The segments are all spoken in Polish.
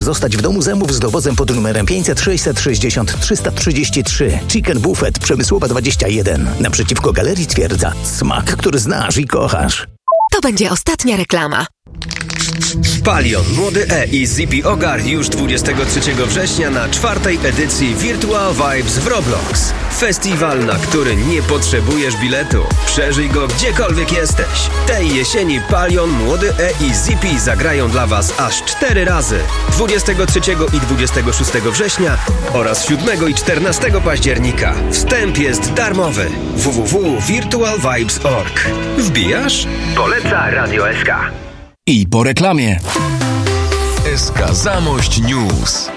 zostać w domu zębów z dowozem pod numerem 500 660 333. Chicken Buffet Przemysłowa 21. Naprzeciwko Galerii Twierdza. Smak, który znasz i kochasz. To będzie ostatnia reklama. Palion, Młody E i Zippy Ogar już 23 września na 4. edycji Virtual Vibes w Roblox. Festiwal, na który nie potrzebujesz biletu. Przeżyj go gdziekolwiek jesteś. Tej jesieni Palion, Młody E i Zippy zagrają dla Was aż 4 razy. 23 i 26 września oraz 7 i 14 października. Wstęp jest darmowy. www.virtualvibes.org. Wbijasz? Poleca Radio SK. I po reklamie. SK Zamość News.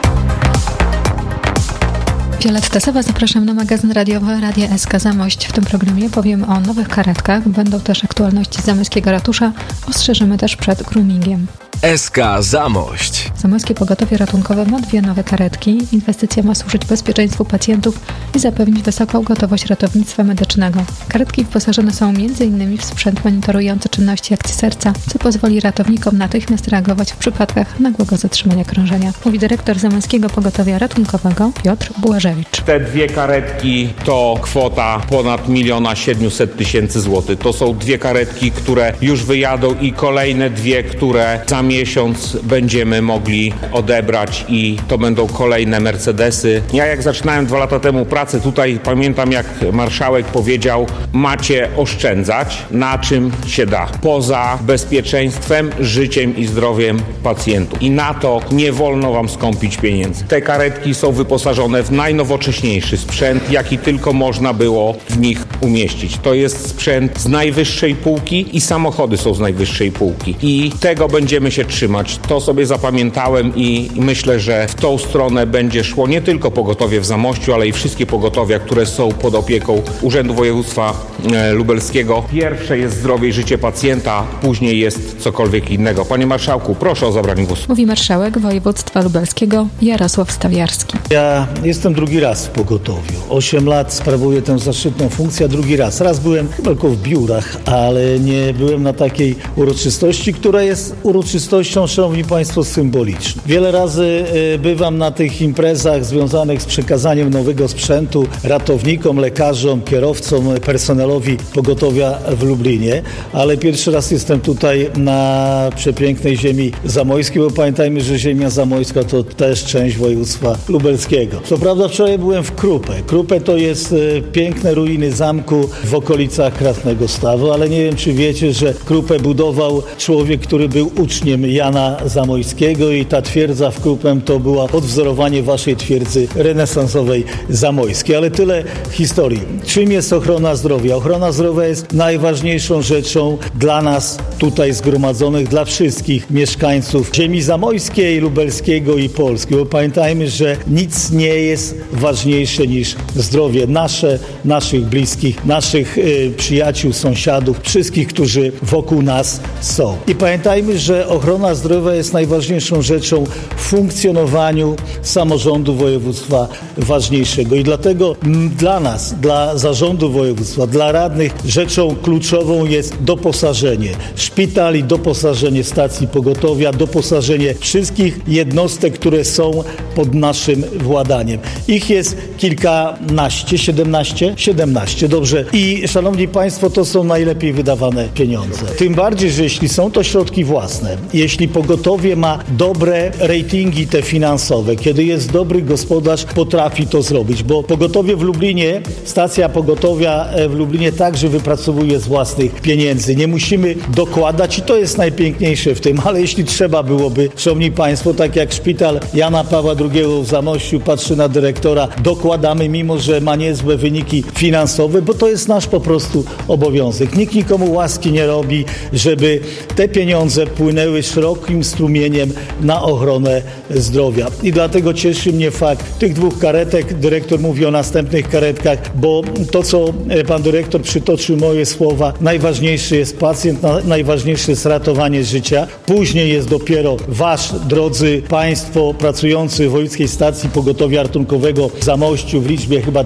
Violetta Sowa, zapraszam na magazyn radiowy Radia SK Zamość. W tym programie powiem o nowych karetkach, będą też aktualności z zamojskiego ratusza, ostrzeżymy też przed groomingiem. SK Zamość. Zamojskie Pogotowie Ratunkowe ma 2 nowe karetki. Inwestycja ma służyć bezpieczeństwu pacjentów i zapewnić wysoką gotowość ratownictwa medycznego. Karetki wyposażone są m.in. w sprzęt monitorujący czynności akcji serca, co pozwoli ratownikom natychmiast reagować w przypadkach nagłego zatrzymania krążenia, mówi dyrektor Zamojskiego Pogotowia Ratunkowego Piotr Błażewicz. Te 2 karetki to kwota ponad 1 700 000 złotych. To są 2 karetki, które już wyjadą i kolejne 2, które za miesiąc będziemy mogli odebrać i to będą kolejne Mercedesy. Ja jak zaczynałem 2 lata temu pracę tutaj, pamiętam jak marszałek powiedział, macie oszczędzać na czym się da. Poza bezpieczeństwem, życiem i zdrowiem pacjentów. I na to nie wolno wam skąpić pieniędzy. Te karetki są wyposażone w najnowocześniejszy sprzęt, jaki tylko można było w nich umieścić. To jest sprzęt z najwyższej półki i samochody są z najwyższej półki. I tego będziemy się trzymać. To sobie zapamiętałem i myślę, że w tą stronę będzie szło nie tylko pogotowie w Zamościu, ale i wszystkie pogotowia, które są pod opieką Urzędu Województwa Lubelskiego. Pierwsze jest zdrowie i życie pacjenta, później jest cokolwiek innego. Panie Marszałku, proszę o zabranie głosu. Mówi marszałek województwa lubelskiego Jarosław Stawiarski. Ja jestem drugi raz w pogotowiu. 8 lat sprawuję tę zaszczytną funkcję, a drugi raz. Raz byłem chyba tylko w biurach, ale nie byłem na takiej uroczystości, która jest uroczystością, szanowni państwo, symboliczną. Wiele razy bywam na tych imprezach związanych z przekazaniem nowego sprzętu ratownikom, lekarzom, kierowcom, personelowi pogotowia w Lublinie, ale pierwszy raz jestem tutaj na przepięknej ziemi zamojskiej, bo pamiętajmy, że ziemia zamojska to też część województwa lubelskiego. Co prawda wczoraj byłem w Krupę. Krupę to jest piękne ruiny zamku w okolicach Krasnego Stawu, ale nie wiem, czy wiecie, że Krupę budował człowiek, który był uczniem Jana Zamojskiego i ta twierdza w Krupę to była odwzorowanie waszej twierdzy renesansowej zamojskiej. Ale tyle historii. Czym jest ochrona zdrowia? Ochrona zdrowia jest najważniejszą rzeczą dla nas tutaj zgromadzonych, dla wszystkich mieszkańców ziemi zamojskiej, lubelskiego i Polski. Bo pamiętajmy, że nic nie jest ważniejsze niż zdrowie nasze, naszych bliskich, naszych przyjaciół, sąsiadów, wszystkich, którzy wokół nas są. I pamiętajmy, że ochrona zdrowia jest najważniejszą rzeczą w funkcjonowaniu samorządu województwa ważniejszego. I dlatego dla nas, dla zarządu województwa, dla radnych rzeczą kluczową jest doposażenie szpitali, doposażenie stacji pogotowia, doposażenie wszystkich jednostek, które są pod naszym władaniem. Ich jest kilkanaście, 17? 17, dobrze. I szanowni państwo, to są najlepiej wydawane pieniądze. Tym bardziej, że jeśli są to środki własne, jeśli pogotowie ma dobre ratingi te finansowe, kiedy jest dobry gospodarz, potrafi to zrobić, bo pogotowie w Lublinie, stacja pogotowia w Lublinie także wypracowuje z własnych pieniędzy. Nie musimy dokładać i to jest najpiękniejsze w tym, ale jeśli trzeba byłoby, szanowni państwo, tak jak szpital Jana Pawła II w Zamościu, patrzy na dyrektora, dokładamy, mimo że ma niezłe wyniki finansowe, bo to jest nasz po prostu obowiązek. Nikt nikomu łaski nie robi, żeby te pieniądze płynęły szerokim strumieniem na ochronę zdrowia. I dlatego cieszy mnie fakt tych 2 karetek. Dyrektor mówi o następnych karetkach, bo to, co pan dyrektor przytoczył moje słowa, najważniejszy jest pacjent, najważniejsze jest ratowanie życia. Później jest dopiero wasz, drodzy państwo pracujący w Wojewódzkiej Stacji Pogotowia Ratunkowego w Zamościu w liczbie chyba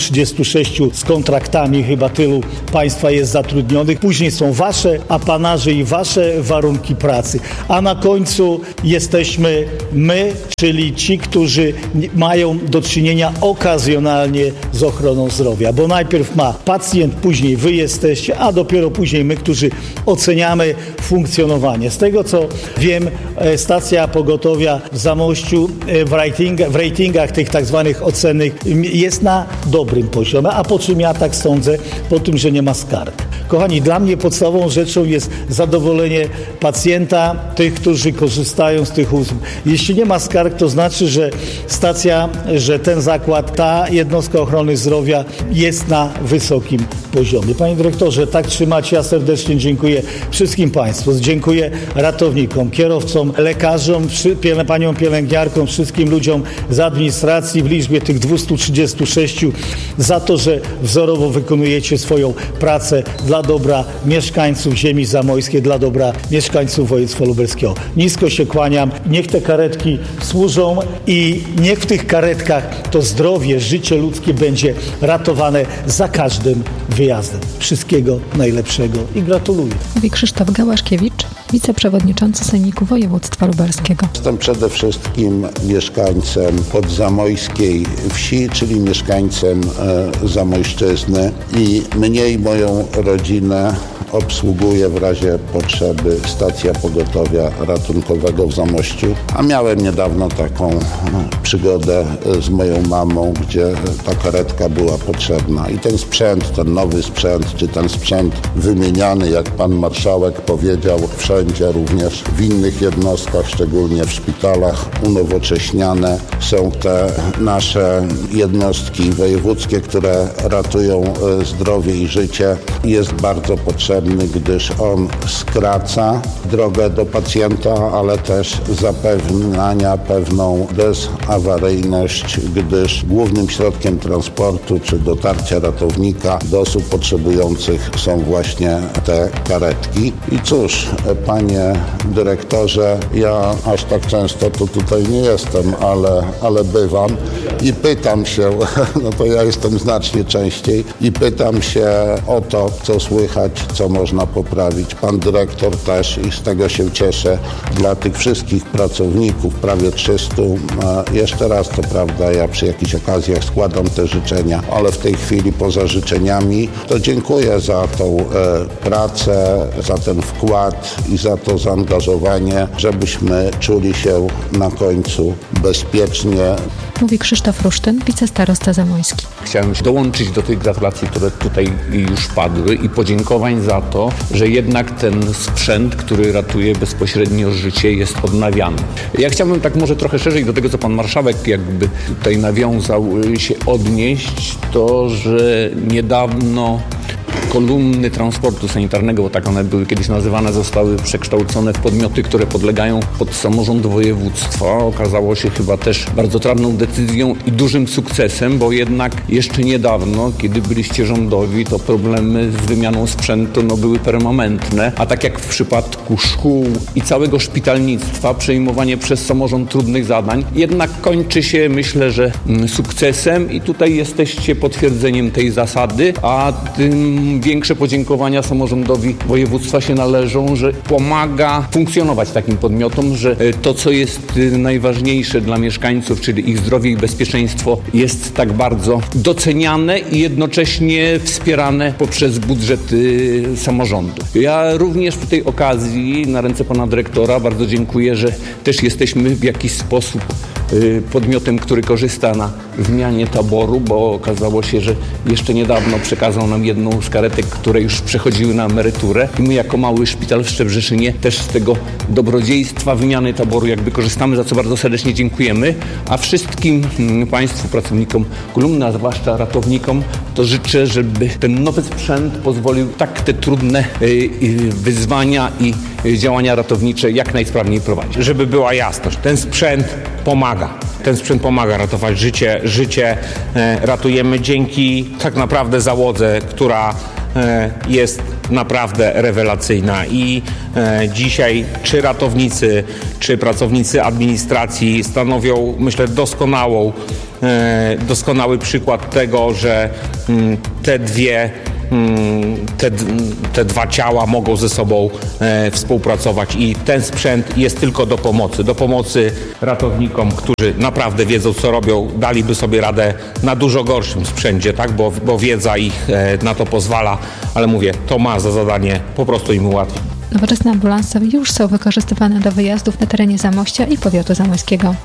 236 z kontraktami, chyba tylu państwa jest zatrudnionych. Później są wasze apanaże i wasze warunki pracy. A na końcu jesteśmy my, czyli ci, którzy mają do czynienia okazjonalnie z ochroną zdrowia, bo najpierw ma pacjent, później wy jesteście, a dopiero później my, którzy oceniamy funkcjonowanie. Z tego co wiem, stacja pogotowia w Zamościu w ratingach tych tak zwanych ocennych jest na dobrym poziomie, a po czym ja tak sądzę, po tym, że nie ma skarg. Kochani, dla mnie podstawową rzeczą jest zadowolenie pacjenta, tych, którzy korzystają z tych usług. Jeśli nie ma skarg, to znaczy, że stacja, że ten zakład, ta jednostka ochrony zdrowia jest na wysokim poziomie. Panie dyrektorze, tak trzymacie. Ja serdecznie dziękuję wszystkim Państwu. Dziękuję ratownikom, kierowcom, lekarzom, paniom pielęgniarkom, wszystkim ludziom z administracji w liczbie tych 236 za to, że wzorowo wykonujecie swoją pracę dla dobra mieszkańców ziemi zamojskiej, dla dobra mieszkańców województwa lubelskiego. Nisko się kłaniam. Niech te karetki służą i niech w tych karetkach to zdrowie, życie ludzkie będzie ratowane za każdym wyjazdem. Wszystkiego najlepszego i gratuluję. Mówi Krzysztof Gałaszkiewicz, wiceprzewodniczący Sejmiku Województwa Lubelskiego. Jestem przede wszystkim mieszkańcem podzamojskiej wsi, czyli mieszkańcem Zamojszczyzny i mnie i moją rodzinę obsługuje w razie potrzeby stacja pogotowia ratunkowego w Zamościu. A miałem niedawno taką przygodę z moją mamą, gdzie ta karetka była potrzebna. I ten sprzęt, ten nowy sprzęt, czy ten sprzęt wymieniany, jak pan marszałek powiedział, wszędzie, również w innych jednostkach, szczególnie w szpitalach, unowocześniane są te nasze jednostki wojewódzkie, które ratują zdrowie i życie. Jest bardzo potrzebny, gdyż on skraca drogę do pacjenta, ale też zapewnia pewną bezawaryjność, gdyż głównym środkiem transportu czy dotarcia ratownika do osób potrzebujących są właśnie te karetki. I cóż, panie dyrektorze, ja aż tak często to tutaj nie jestem, ale bywam i pytam się, no to ja jestem znacznie częściej i pytam się o to, co słychać, co można poprawić. Pan dyrektor też i z tego się cieszę. Dla tych wszystkich pracowników, prawie 300, jeszcze raz to prawda, ja przy jakichś okazjach składam te życzenia, ale w tej chwili poza życzeniami to dziękuję za tą pracę, za ten wkład i za to zaangażowanie, żebyśmy czuli się na końcu bezpiecznie. Mówi Krzysztof Rusztyn, wicestarosta zamojski. Chciałem dołączyć do tych gratulacji, które tutaj już padły i podziękowań za to, że jednak ten sprzęt, który ratuje bezpośrednio życie, jest odnawiany. Ja chciałbym tak może trochę szerzej do tego, co pan marszałek jakby tutaj nawiązał, się odnieść, to, że niedawno kolumny transportu sanitarnego, bo tak one były kiedyś nazywane, zostały przekształcone w podmioty, które podlegają pod samorząd województwa. Okazało się chyba też bardzo trafną decyzją i dużym sukcesem, bo jednak jeszcze niedawno, kiedy byliście rządowi, to problemy z wymianą sprzętu były permanentne, a tak jak w przypadku szkół i całego szpitalnictwa, przejmowanie przez samorząd trudnych zadań jednak kończy się, myślę, że sukcesem i tutaj jesteście potwierdzeniem tej zasady, a tym większe podziękowania samorządowi województwa się należą, że pomaga funkcjonować takim podmiotom, że to, co jest najważniejsze dla mieszkańców, czyli ich zdrowie i bezpieczeństwo, jest tak bardzo doceniane i jednocześnie wspierane poprzez budżety samorządu. Ja również przy tej okazji na ręce pana dyrektora bardzo dziękuję, że też jesteśmy w jakiś sposób podmiotem, który korzysta na zmianie taboru, bo okazało się, że jeszcze niedawno przekazał nam jedną z karetek, które już przechodziły na emeryturę i my jako mały szpital w Szczebrzeszynie też z tego dobrodziejstwa wymiany taboru jakby korzystamy, za co bardzo serdecznie dziękujemy, a wszystkim państwu, pracownikom kolumny, a zwłaszcza ratownikom, to życzę, żeby ten nowy sprzęt pozwolił tak te trudne wyzwania i działania ratownicze jak najsprawniej prowadzić. Żeby była jasność, ten sprzęt pomaga. Ten sprzęt pomaga ratować życie. Życie ratujemy dzięki tak naprawdę załodze, która jest naprawdę rewelacyjna i dzisiaj czy ratownicy, czy pracownicy administracji stanowią, myślę, doskonały przykład tego, że te dwie te dwa ciała mogą ze sobą współpracować i ten sprzęt jest tylko do pomocy ratownikom, którzy naprawdę wiedzą, co robią, daliby sobie radę na dużo gorszym sprzęcie, tak? Bo wiedza ich na to pozwala, ale mówię, to ma za zadanie po prostu im ułatwić. Nowoczesne ambulanse już są wykorzystywane do wyjazdów na terenie Zamościa i powiatu zamojskiego.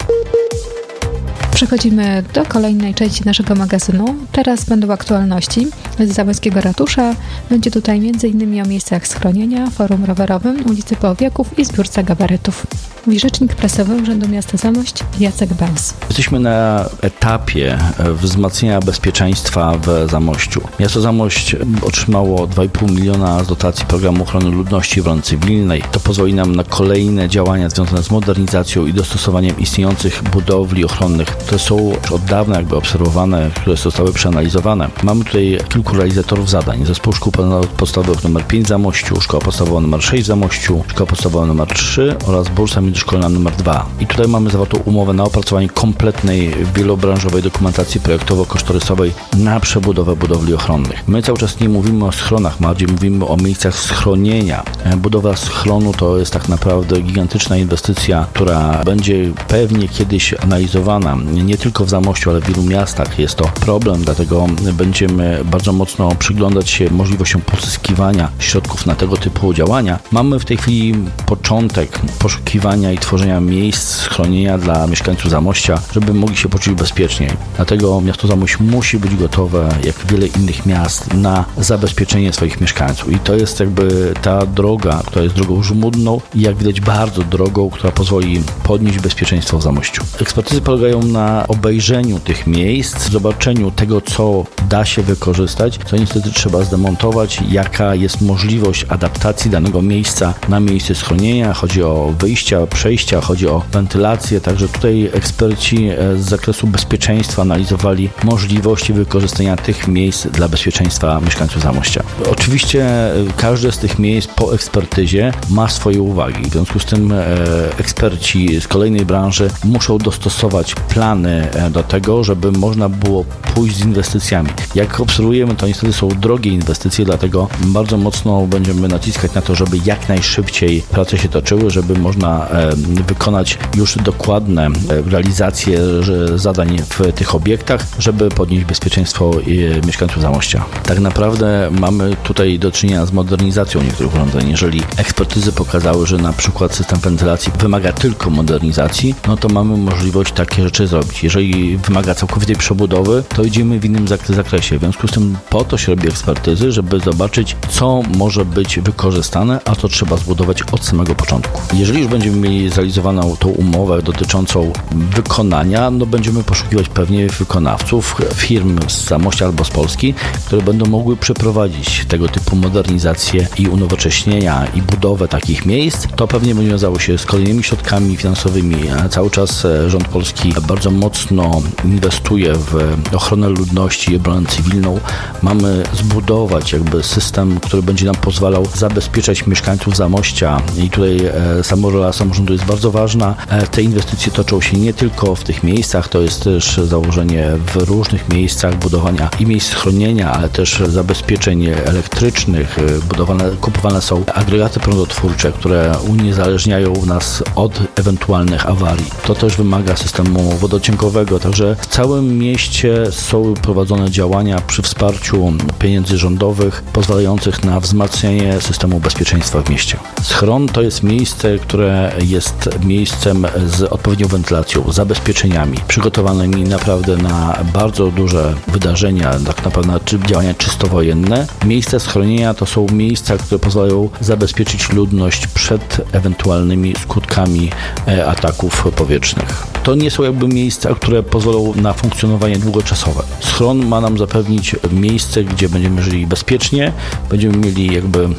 Przechodzimy do kolejnej części naszego magazynu. Teraz będą aktualności z zamojskiego ratusza. Będzie tutaj m.in. o miejscach schronienia, forum rowerowym, ulicy Połowieków i zbiórce gabarytów. Mówi rzecznik prasowy Urzędu Miasta Zamość Jacek Bęs. Jesteśmy na etapie wzmacniania bezpieczeństwa w Zamościu. Miasto Zamość otrzymało 2,5 miliona z dotacji Programu Ochrony Ludności i Obrony Cywilnej. To pozwoli nam na kolejne działania związane z modernizacją i dostosowaniem istniejących budowli ochronnych, które są już od dawna obserwowane, które zostały przeanalizowane. Mamy tutaj kilku realizatorów zadań. Zespół Szkół Podstawowych nr 5 w Zamościu, Szkoła Podstawowa nr 6 w Zamościu, Szkoła Podstawowa nr 3 oraz bursa międzyszkolna nr 2. I tutaj mamy zawartą umowę na opracowanie kompletnej, wielobranżowej dokumentacji projektowo-kosztorysowej na przebudowę budowli ochronnych. My cały czas nie mówimy o schronach, bardziej mówimy o miejscach schronienia. Budowa schronu to jest tak naprawdę gigantyczna inwestycja, która będzie pewnie kiedyś analizowana nie tylko w Zamościu, ale w wielu miastach. Jest to problem, dlatego będziemy bardzo mocno przyglądać się możliwościom pozyskiwania środków na tego typu działania. Mamy w tej chwili początek poszukiwania i tworzenia miejsc schronienia dla mieszkańców Zamościa, żeby mogli się poczuć bezpieczniej. Dlatego miasto Zamość musi być gotowe, jak wiele innych miast, na zabezpieczenie swoich mieszkańców. I to jest ta droga, która jest drogą żmudną i jak widać bardzo drogą, która pozwoli podnieść bezpieczeństwo w Zamościu. Ekspertyzy polegają na obejrzeniu tych miejsc, zobaczeniu tego, co da się wykorzystać, co niestety trzeba zdemontować, jaka jest możliwość adaptacji danego miejsca na miejsce schronienia. Chodzi o wyjścia, przejścia, chodzi o wentylację, także tutaj eksperci z zakresu bezpieczeństwa analizowali możliwości wykorzystania tych miejsc dla bezpieczeństwa mieszkańców Zamościa. Oczywiście każde z tych miejsc po ekspertyzie ma swoje uwagi. W związku z tym eksperci z kolejnej branży muszą dostosować plany do tego, żeby można było pójść z inwestycjami. Jak obserwujemy, to niestety są drogie inwestycje, dlatego bardzo mocno będziemy naciskać na to, żeby jak najszybciej prace się toczyły, żeby można wykonać już dokładne realizacje zadań w tych obiektach, żeby podnieść bezpieczeństwo mieszkańców Zamościa. Tak naprawdę mamy tutaj do czynienia z modernizacją niektórych urządzeń. Jeżeli ekspertyzy pokazały, że na przykład system wentylacji wymaga tylko modernizacji, no to mamy możliwość takie rzeczy zrobić. Jeżeli wymaga całkowitej przebudowy, to idziemy w innym zakresie. W związku z tym po to się robi ekspertyzy, żeby zobaczyć, co może być wykorzystane, a co trzeba zbudować od samego początku. Jeżeli już będziemy mieli zrealizowaną tą umowę dotyczącą wykonania, no będziemy poszukiwać pewnie wykonawców, firm z Zamościa albo z Polski, które będą mogły przeprowadzić tego typu modernizację i unowocześnienia i budowę takich miejsc. To pewnie będzie wiązało się z kolejnymi środkami finansowymi. Cały czas rząd polski bardzo mocno inwestuje w ochronę ludności i obronę cywilną. Mamy zbudować system, który będzie nam pozwalał zabezpieczać mieszkańców Zamościa i tutaj rola samorządu jest bardzo ważna. Te inwestycje toczą się nie tylko w tych miejscach, to jest też założenie w różnych miejscach budowania i miejsc schronienia, ale też zabezpieczeń elektrycznych. Kupowane są agregaty prądotwórcze, które uniezależniają nas od ewentualnych awarii. To też wymaga systemu wodociągowego, także w całym mieście są prowadzone działania przy wsparciu pieniędzy rządowych pozwalających na wzmacnianie systemu bezpieczeństwa w mieście. Schron to jest miejsce, które jest miejscem z odpowiednią wentylacją, zabezpieczeniami, przygotowanymi naprawdę na bardzo duże wydarzenia, tak naprawdę na działania czysto wojenne. Miejsca schronienia to są miejsca, które pozwalają zabezpieczyć ludność przed ewentualnymi skutkami ataków powietrznych. To nie są miejsca, które pozwolą na funkcjonowanie długoczasowe. Schron ma nam zapewnić miejsce, gdzie będziemy żyli bezpiecznie, będziemy mieli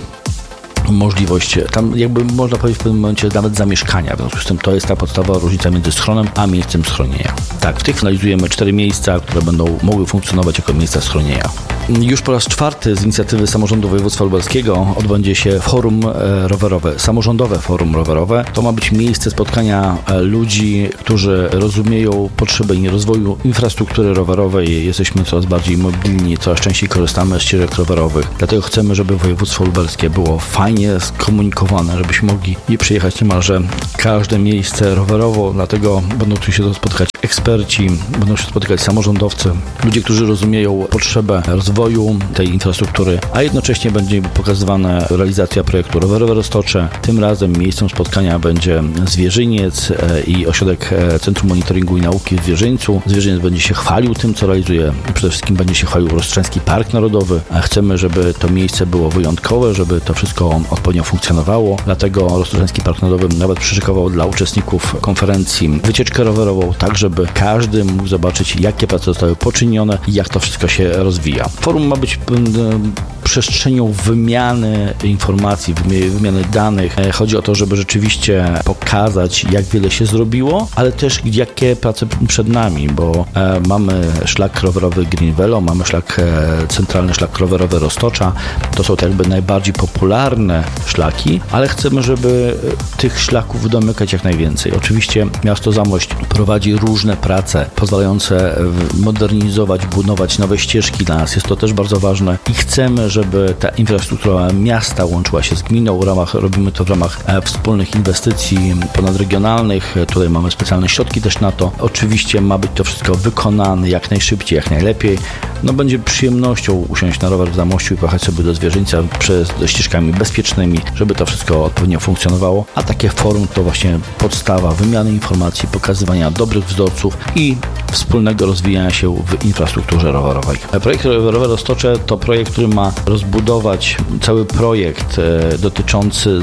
możliwość, tam można powiedzieć w pewnym momencie nawet zamieszkania. W związku z tym to jest ta podstawowa różnica między schronem a miejscem schronienia. Tak, w tych analizujemy 4 miejsca, które będą mogły funkcjonować jako miejsca schronienia. Już po raz 4 z inicjatywy Samorządu Województwa Lubelskiego odbędzie się forum rowerowe, samorządowe forum rowerowe. To ma być miejsce spotkania ludzi, którzy rozumieją potrzeby rozwoju infrastruktury rowerowej. Jesteśmy coraz bardziej mobilni, coraz częściej korzystamy z ścieżek rowerowych. Dlatego chcemy, żeby województwo lubelskie było fajnie skomunikowane, żebyśmy mogli przyjechać niemalże każde miejsce rowerowo. Dlatego będą tu się spotykać eksperci, będą się spotykać samorządowcy, ludzie, którzy rozumieją potrzebę rozwoju tej infrastruktury, a jednocześnie będzie pokazywana realizacja projektu Rowerowe Roztocze. Tym razem miejscem spotkania będzie Zwierzyniec i ośrodek Centrum Monitoringu i Nauki w Zwierzyńcu. Zwierzyniec będzie się chwalił tym, co realizuje. Przede wszystkim będzie się chwalił Rozstrzeński Park Narodowy. Chcemy, żeby to miejsce było wyjątkowe, żeby to wszystko odpowiednio funkcjonowało. Dlatego Rozstrzeński Park Narodowy nawet przyszykował dla uczestników konferencji wycieczkę rowerową, tak żeby każdy mógł zobaczyć, jakie prace zostały poczynione i jak to wszystko się rozwija. Forum ma być przestrzenią wymiany informacji, wymiany danych. Chodzi o to, żeby rzeczywiście pokazać, jak wiele się zrobiło, ale też jakie prace przed nami, bo mamy szlak rowerowy Green Velo, mamy centralny szlak rowerowy Roztocza. To są jakby najbardziej popularne szlaki, ale chcemy, żeby tych szlaków domykać jak najwięcej. Oczywiście miasto Zamość prowadzi różne prace pozwalające modernizować, budować nowe ścieżki dla nas. Jest to też bardzo ważne i chcemy, żeby ta infrastruktura miasta łączyła się z gminą. Robimy to w ramach wspólnych inwestycji ponadregionalnych. Tutaj mamy specjalne środki też na to. Oczywiście ma być to wszystko wykonane jak najszybciej, jak najlepiej. Będzie przyjemnością usiąść na rower w Zamościu i pojechać sobie do Zwierzyńca ścieżkami bezpiecznymi, żeby to wszystko odpowiednio funkcjonowało. A takie forum to właśnie podstawa wymiany informacji, pokazywania dobrych wzorców i wspólnego rozwijania się w infrastrukturze rowerowej. Projekt Rowerowe Roztocze to projekt, który ma rozbudować cały projekt dotyczący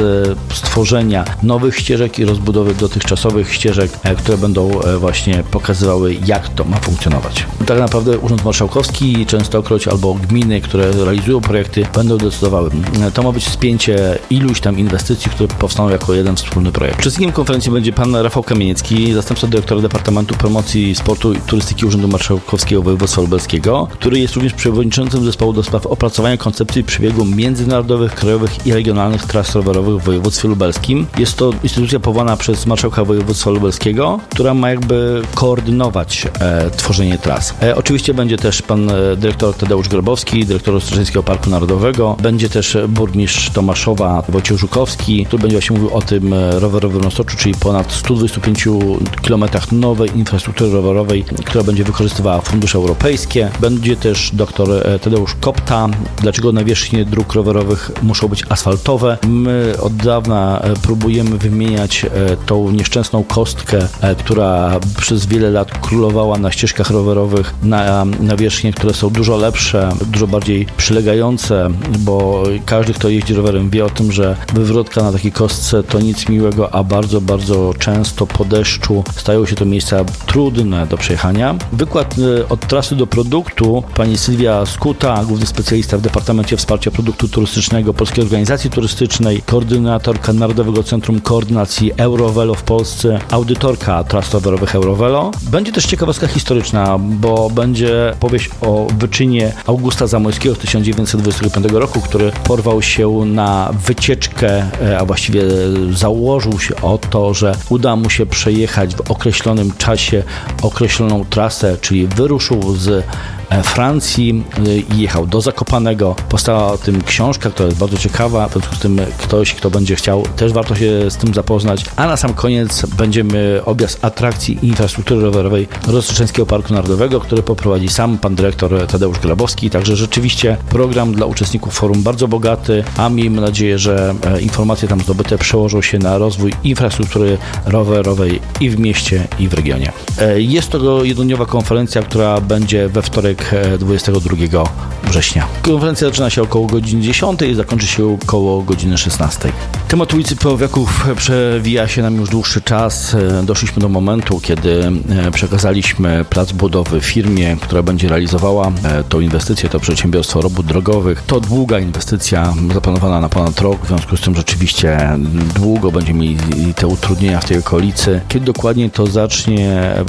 stworzenia nowych ścieżek i rozbudowy dotychczasowych ścieżek, które będą właśnie pokazywały, jak to ma funkcjonować. Tak naprawdę Urząd Marszałkowski i Częstokroć albo gminy, które realizują projekty, będą decydowały. To ma być spięcie iluś tam inwestycji, które powstaną jako jeden wspólny projekt. Uczestnikiem konferencji będzie pan Rafał Kamieniecki, zastępca dyrektora Departamentu Promocji Sportu i Turystyki Urzędu Marszałkowskiego Województwa Lubelskiego, który jest również przewodniczącym zespołu do spraw opracowania koncepcji przebiegu międzynarodowych, krajowych i regionalnych tras rowerowych w województwie lubelskim. Jest to instytucja powołana przez marszałka województwa lubelskiego, która ma koordynować tworzenie tras. Oczywiście będzie też pan dyrektor Tadeusz Grabowski, dyrektor Rozstrzeńskiego Parku Narodowego. Będzie też burmistrz Tomaszowa Wojciech Żukowski, który będzie właśnie mówił o tym rowerowym Roztoczu, czyli ponad 125 km nowej infrastruktury rowerowej, która będzie wykorzystywała fundusze europejskie. Będzie też dr Tadeusz Kopta. Dlaczego nawierzchnie dróg rowerowych muszą być asfaltowe? My od dawna próbujemy wymieniać tą nieszczęsną kostkę, która przez wiele lat królowała na ścieżkach rowerowych, na nawierzchnie, które są dużo lepsze, dużo bardziej przylegające, bo każdy, kto jeździ rowerem, wie o tym, że wywrotka na takiej kostce to nic miłego, a bardzo, bardzo często po deszczu stają się to miejsca trudne do przejechania. Wykład od trasy do produktu pani Sylwia Skuta, główny specjalista w Departamencie Wsparcia Produktu Turystycznego Polskiej Organizacji Turystycznej, koordynatorka Narodowego Centrum Koordynacji Eurovelo w Polsce, audytorka tras rowerowych Eurovelo. Będzie też ciekawostka historyczna, bo będzie powieść o wyczynie Augusta Zamojskiego z 1925 roku, który porwał się na wycieczkę, a właściwie założył się o to, że uda mu się przejechać w określonym czasie określoną trasę, czyli wyruszył z Francji i jechał do Zakopanego. Powstała o tym książka, która jest bardzo ciekawa, w związku z tym ktoś, kto będzie chciał, też warto się z tym zapoznać. A na sam koniec będziemy objazd atrakcji i infrastruktury rowerowej Rozstrzeńskiego Parku Narodowego, który poprowadzi sam pan dyrektor Tadeusz Grabowski. Także rzeczywiście program dla uczestników forum bardzo bogaty, a miejmy nadzieję, że informacje tam zdobyte przełożą się na rozwój infrastruktury rowerowej i w mieście, i w regionie. Jest to jednodniowa konferencja, która będzie we wtorek 22 września. Konferencja zaczyna się około godziny 10 i zakończy się około godziny 16. Temat ulicy Powiaków przewija się nam już dłuższy czas. Doszliśmy do momentu, kiedy przekazaliśmy plac budowy firmie, która będzie realizowała tą inwestycję, to przedsiębiorstwo robót drogowych. To długa inwestycja, zaplanowana na ponad rok, w związku z tym rzeczywiście długo będziemy mieli te utrudnienia w tej okolicy. Kiedy dokładnie to zacznie funkcjonować,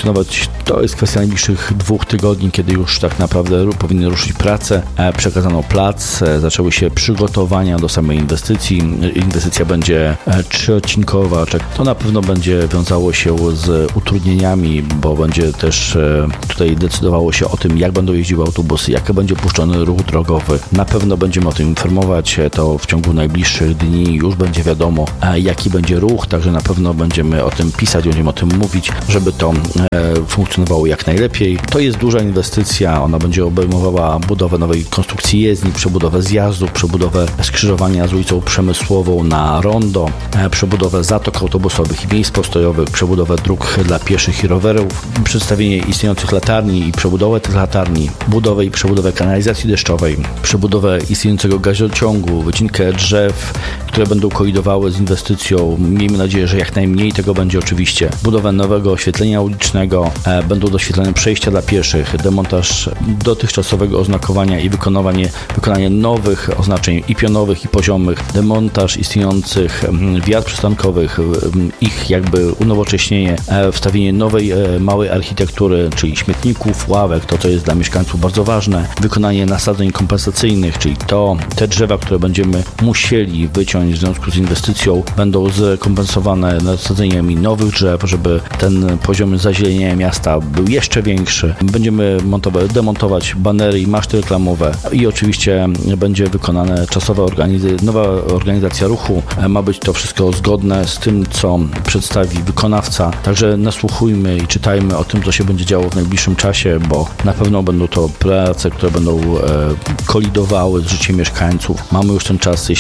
funkcjonować. To jest kwestia najbliższych 2 tygodni, kiedy już tak naprawdę powinny ruszyć prace. Przekazano plac, zaczęły się przygotowania do samej inwestycji. Inwestycja będzie 3-odcinkowa. To na pewno będzie wiązało się z utrudnieniami, bo będzie też tutaj decydowało się o tym, jak będą jeździły autobusy, jaki będzie puszczony ruch drogowy. Na pewno będziemy o tym informować. To w ciągu najbliższych dni już będzie wiadomo, jaki będzie ruch, także na pewno będziemy o tym pisać, będziemy o tym mówić, żeby to funkcjonowało jak najlepiej. To jest duża inwestycja, ona będzie obejmowała budowę nowej konstrukcji jezdni, przebudowę zjazdów, przebudowę skrzyżowania z ulicą Przemysłową na rondo, przebudowę zatok autobusowych i miejsc postojowych, przebudowę dróg dla pieszych i rowerów, przedstawienie istniejących latarni i przebudowę tych latarni, budowę i przebudowę kanalizacji deszczowej, przebudowę istniejącego gazociągu, wycinkę drzew, które będą kolidowały z inwestycją. Miejmy nadzieję, że jak najmniej tego będzie oczywiście. Budowę nowego oświetlenia ulicznego, będą doświetlone przejścia dla pieszych, demontaż dotychczasowego oznakowania i wykonanie nowych oznaczeń i pionowych, i poziomych, demontaż istniejących wiat przystankowych, ich jakby unowocześnienie, wstawienie nowej, małej architektury, czyli śmietników, ławek, to co jest dla mieszkańców bardzo ważne, wykonanie nasadzeń kompensacyjnych, czyli te drzewa, które będziemy musieli wyciąć w związku z inwestycją, będą zrekompensowane nasadzeniami nowych drzew, żeby ten poziom zazielenienia miasta był jeszcze większy. Będziemy demontować banery i maszty reklamowe i oczywiście będzie wykonane nowa organizacja ruchu. Ma być to wszystko zgodne z tym, co przedstawi wykonawca. Także nasłuchujmy i czytajmy o tym, co się będzie działo w najbliższym czasie, bo na pewno będą to prace, które będą kolidowały z życiem mieszkańców. Mamy już ten czas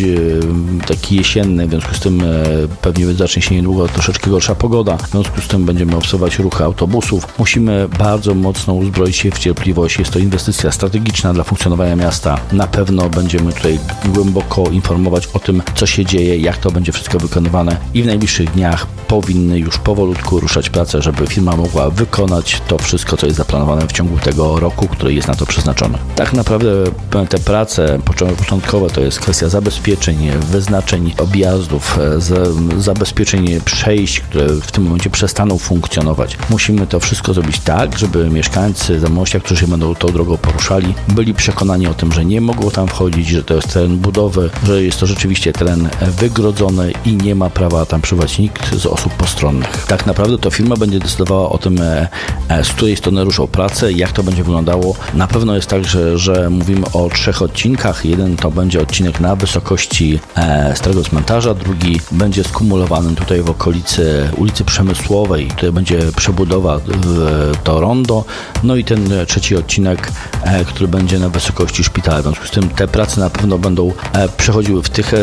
taki jesienny, w związku z tym pewnie zacznie się niedługo troszeczkę gorsza pogoda. W związku z tym będziemy obserwować ruchy autobusów. Musimy bardzo mocno uzbroić się w cierpliwość. Jest to inwestycja strategiczna dla funkcjonowania miasta. Na pewno będziemy tutaj głęboko informować o tym, co się dzieje, jak to będzie wszystko wykonywane i w najbliższych dniach powinny już powolutku ruszać prace, żeby firma mogła wykonać to wszystko, co jest zaplanowane w ciągu tego roku, który jest na to przeznaczony. Tak naprawdę te prace początkowe to jest kwestia zabezpieczeń, wyznaczeń objazdów, zabezpieczeń przejść, które w tym momencie przestaną funkcjonować. Musimy to wszystko zrobić tak, żeby mieszkańcy Zamościa, którzy się będą tą drogą poruszali, byli przekonani o tym, że nie mogą tam wchodzić, że to jest teren budowy, że jest to rzeczywiście teren wygrodzony i nie ma prawa tam przybywać nikt z osób postronnych. Tak naprawdę to firma będzie decydowała o tym, z której strony ruszą prace, jak to będzie wyglądało. Na pewno jest tak, że mówimy o 3 odcinkach. Jeden to będzie odcinek na wysokości Starego Cmentarza, drugi będzie skumulowany tutaj w okolicy ulicy Przemysłowej, tutaj będzie przebudowa to rondo, no i ten 3 odcinek, który będzie na wysokości szpitala. W związku z tym te prace na pewno będą przechodziły w tych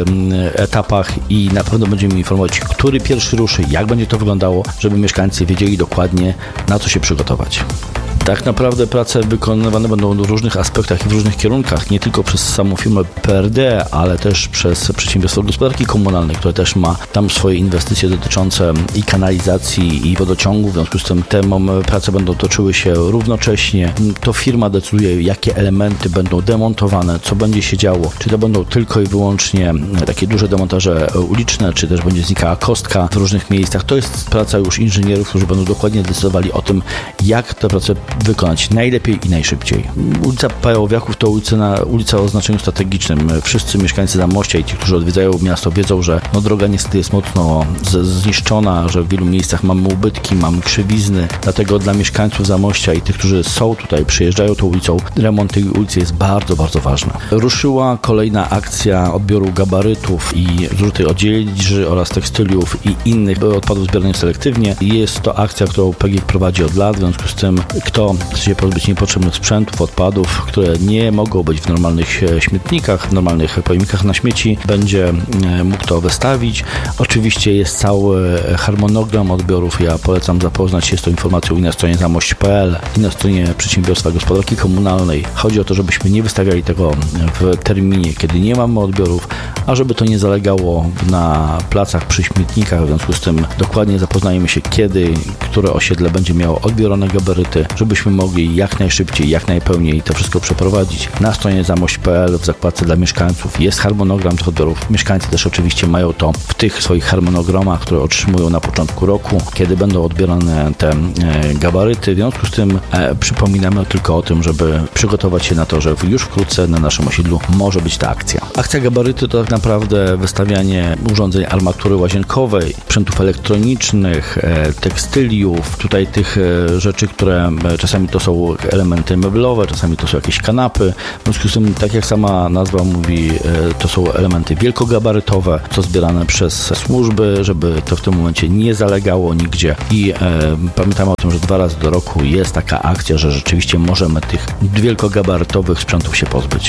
etapach i na pewno będziemy informować, który pierwszy ruszy, jak będzie to wyglądało, żeby mieszkańcy wiedzieli dokładnie, na co się przygotować. Tak naprawdę prace wykonywane będą w różnych aspektach i w różnych kierunkach, nie tylko przez samą firmę PRD, ale też przez Przedsiębiorstwo Gospodarki Komunalnej, które też ma tam swoje inwestycje dotyczące i kanalizacji, i wodociągu. W związku z tym te prace będą toczyły się równocześnie. To firma decyduje, jakie elementy będą demontowane, co będzie się działo. Czy to będą tylko i wyłącznie takie duże demontaże uliczne, czy też będzie znikała kostka w różnych miejscach. To jest praca już inżynierów, którzy będą dokładnie decydowali o tym, jak te prace wykonać najlepiej i najszybciej. Ulica Pajowiaków to ulica o znaczeniu strategicznym. Wszyscy mieszkańcy Zamościa i ci, którzy odwiedzają miasto, wiedzą, że droga niestety jest mocno zniszczona, że w wielu miejscach mamy ubytki, mamy krzywizny. Dlatego dla mieszkańców Zamościa i tych, którzy są tutaj, przyjeżdżają tą ulicą, remont tej ulicy jest bardzo, bardzo ważny. Ruszyła kolejna akcja odbioru gabarytów i zużytej odzieży oraz tekstyliów i innych odpadów zbieranych selektywnie. Jest to akcja, którą PGG prowadzi od lat, w związku z tym kto chce się pozbyć niepotrzebnych sprzętów, odpadów, które nie mogą być w normalnych śmietnikach, w normalnych pojemnikach na śmieci, będzie mógł to wystawić. Oczywiście jest cały harmonogram odbiorów. Ja polecam zapoznać się z tą informacją i na stronie zamość.pl, i na stronie Przedsiębiorstwa Gospodarki Komunalnej. Chodzi o to, żebyśmy nie wystawiali tego w terminie, kiedy nie mamy odbiorów, a żeby to nie zalegało na placach przy śmietnikach. W związku z tym dokładnie zapoznajemy się, kiedy które osiedle będzie miało odbierane gabaryty, żeby żebyśmy mogli jak najszybciej, jak najpełniej to wszystko przeprowadzić. Na stronie zamość.pl w zakładce dla mieszkańców jest harmonogram tych odbiorów. Mieszkańcy też oczywiście mają to w tych swoich harmonogramach, które otrzymują na początku roku, kiedy będą odbierane te gabaryty. W związku z tym przypominamy tylko o tym, żeby przygotować się na to, że już wkrótce na naszym osiedlu może być ta akcja. Akcja gabaryty to tak naprawdę wystawianie urządzeń armatury łazienkowej, sprzętów elektronicznych, tekstyliów, tutaj tych rzeczy, które czasami to są elementy meblowe, czasami to są jakieś kanapy. W związku z tym, tak jak sama nazwa mówi, to są elementy wielkogabarytowe, co zbierane przez służby, żeby to w tym momencie nie zalegało nigdzie i pamiętamy o tym, że 2 razy do roku jest taka akcja, że rzeczywiście możemy tych wielkogabarytowych sprzętów się pozbyć.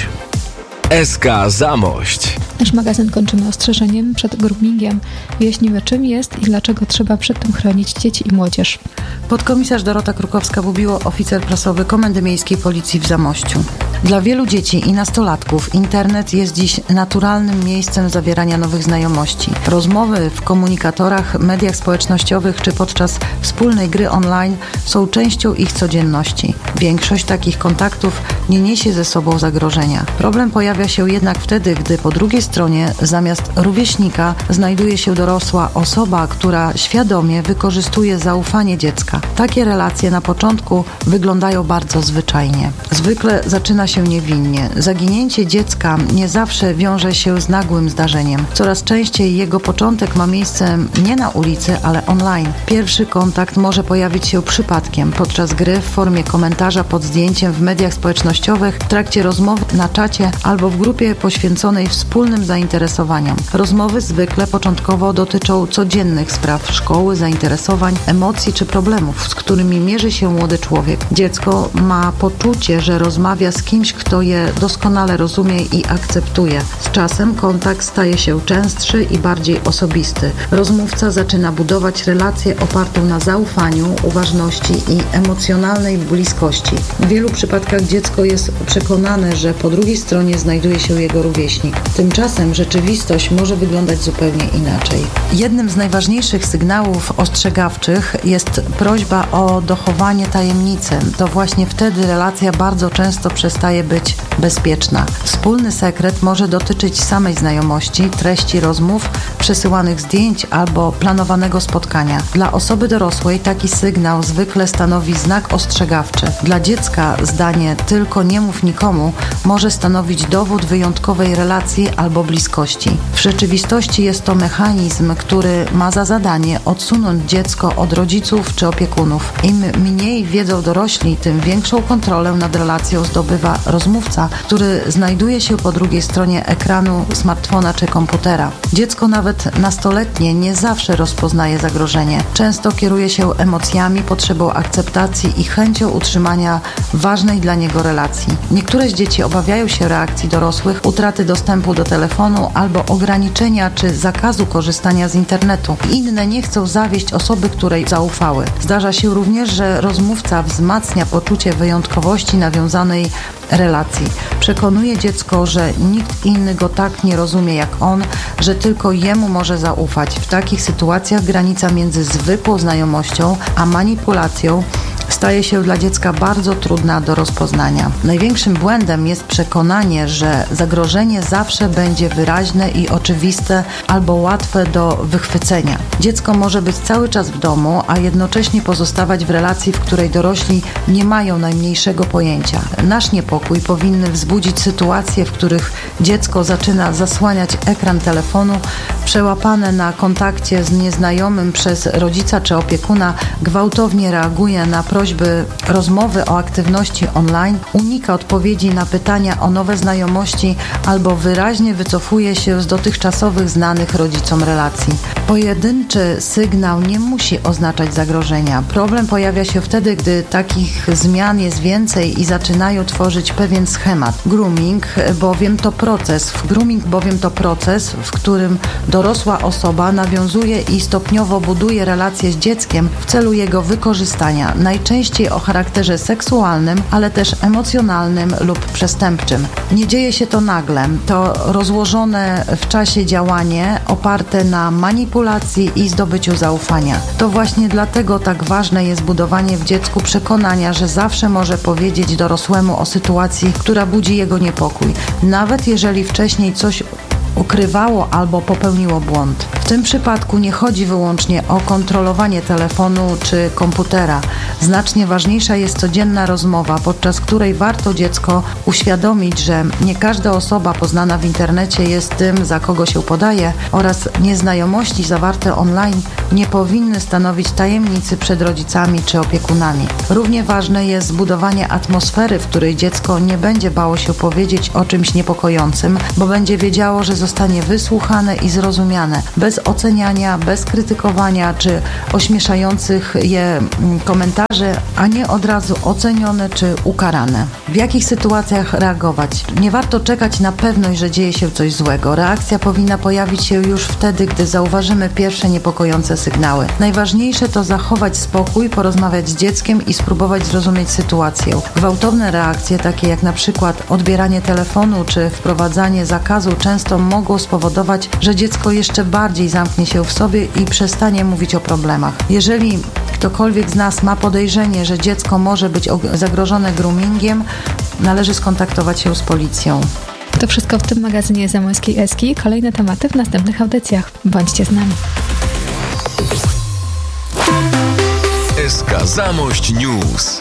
SK Zamość. Nasz magazyn kończymy ostrzeżeniem przed groomingiem. Wyjaśnimy, czym jest i dlaczego trzeba przed tym chronić dzieci i młodzież. Podkomisarz Dorota Krukowska-Bubiło, oficer prasowy Komendy Miejskiej Policji w Zamościu. Dla wielu dzieci i nastolatków internet jest dziś naturalnym miejscem zawierania nowych znajomości. Rozmowy w komunikatorach, mediach społecznościowych czy podczas wspólnej gry online są częścią ich codzienności. Większość takich kontaktów nie niesie ze sobą zagrożenia. Problem pojawia się jednak wtedy, gdy po drugiej stronie zamiast rówieśnika znajduje się dorosła osoba, która świadomie wykorzystuje zaufanie dziecka. Takie relacje na początku wyglądają bardzo zwyczajnie. Zwykle zaczyna się niewinnie. Zaginięcie dziecka nie zawsze wiąże się z nagłym zdarzeniem. Coraz częściej jego początek ma miejsce nie na ulicy, ale online. Pierwszy kontakt może pojawić się przypadkiem, podczas gry w formie komentarza pod zdjęciem w mediach społecznościowych, w trakcie rozmowy na czacie albo w grupie poświęconej wspólnym zainteresowaniom. Rozmowy zwykle początkowo dotyczą codziennych spraw szkoły, zainteresowań, emocji czy problemów, z którymi mierzy się młody człowiek. Dziecko ma poczucie, że rozmawia z kimś, kto je doskonale rozumie i akceptuje. Z czasem kontakt staje się częstszy i bardziej osobisty. Rozmówca zaczyna budować relację opartą na zaufaniu, uważności i emocjonalnej bliskości. W wielu przypadkach dziecko jest przekonane, że po drugiej stronie znajduje się jego rówieśnik. Tymczasem rzeczywistość może wyglądać zupełnie inaczej. Jednym z najważniejszych sygnałów ostrzegawczych jest prośba o dochowanie tajemnicy. To właśnie wtedy relacja bardzo często przestaje być bezpieczna. Wspólny sekret może dotyczyć samej znajomości, treści rozmów, przesyłanych zdjęć albo planowanego spotkania. Dla osoby dorosłej taki sygnał zwykle stanowi znak ostrzegawczy. Dla dziecka zdanie "tylko nie mów nikomu" może stanowić dowód wyjątkowej relacji albo bliskości. W rzeczywistości jest to mechanizm, który ma za zadanie odsunąć dziecko od rodziców czy opiekunów. Im mniej wiedzą dorośli, tym większą kontrolę nad relacją zdobywa rozmówca, który znajduje się po drugiej stronie ekranu smartfona czy komputera. Dziecko nawet nastoletnie nie zawsze rozpoznaje zagrożenie. Często kieruje się emocjami, potrzebą akceptacji i chęcią utrzymania ważnej dla niego relacji. Niektóre z dzieci obawiają się reakcji dorosłych, utraty dostępu do telefonu albo ograniczenia czy zakazu korzystania z internetu. Inne nie chcą zawieść osoby, której zaufały. Zdarza się również, że rozmówca wzmacnia poczucie wyjątkowości nawiązanej relacji. Przekonuje dziecko, że nikt inny go tak nie rozumie jak on, że tylko jemu może zaufać. W takich sytuacjach granica między zwykłą znajomością a manipulacją staje się dla dziecka bardzo trudna do rozpoznania. Największym błędem jest przekonanie, że zagrożenie zawsze będzie wyraźne i oczywiste albo łatwe do wychwycenia. Dziecko może być cały czas w domu, a jednocześnie pozostawać w relacji, w której dorośli nie mają najmniejszego pojęcia. Nasz niepokój powinny wzbudzić sytuacje, w których dziecko zaczyna zasłaniać ekran telefonu, przełapane na kontakcie z nieznajomym przez rodzica czy opiekuna, gwałtownie reaguje na prośby rozmowy o aktywności online, unika odpowiedzi na pytania o nowe znajomości albo wyraźnie wycofuje się z dotychczasowych znanych rodzicom relacji. Pojedynczy sygnał nie musi oznaczać zagrożenia. Problem pojawia się wtedy, gdy takich zmian jest więcej i zaczynają tworzyć pewien schemat. Grooming bowiem to proces, w którym dorosła osoba nawiązuje i stopniowo buduje relacje z dzieckiem w celu jego wykorzystania, najczęściej o charakterze seksualnym, ale też emocjonalnym lub przestępczym. Nie dzieje się to nagle. To rozłożone w czasie działanie oparte na manipulacji manipulacji i zdobyciu zaufania. To właśnie dlatego tak ważne jest budowanie w dziecku przekonania, że zawsze może powiedzieć dorosłemu o sytuacji, która budzi jego niepokój, nawet jeżeli wcześniej coś ukrywało albo popełniło błąd. W tym przypadku nie chodzi wyłącznie o kontrolowanie telefonu czy komputera. Znacznie ważniejsza jest codzienna rozmowa, podczas której warto dziecko uświadomić, że nie każda osoba poznana w internecie jest tym, za kogo się podaje, oraz nieznajomości zawarte online nie powinny stanowić tajemnicy przed rodzicami czy opiekunami. Równie ważne jest zbudowanie atmosfery, w której dziecko nie będzie bało się powiedzieć o czymś niepokojącym, bo będzie wiedziało, że zostanie wysłuchane i zrozumiane, bez oceniania, bez krytykowania czy ośmieszających je komentarzy, a nie od razu ocenione czy ukarane. W jakich sytuacjach reagować? Nie warto czekać na pewność, że dzieje się coś złego. Reakcja powinna pojawić się już wtedy, gdy zauważymy pierwsze niepokojące sygnały. Najważniejsze to zachować spokój, porozmawiać z dzieckiem i spróbować zrozumieć sytuację. Gwałtowne reakcje, takie jak na przykład odbieranie telefonu czy wprowadzanie zakazu, często mogą spowodować, że dziecko jeszcze bardziej zamknie się w sobie i przestanie mówić o problemach. Jeżeli ktokolwiek z nas ma podejrzenie, że dziecko może być zagrożone groomingiem, należy skontaktować się z policją. To wszystko w tym magazynie Zamojskiej Eski. Kolejne tematy w następnych audycjach. Bądźcie z nami. SK Zamość News.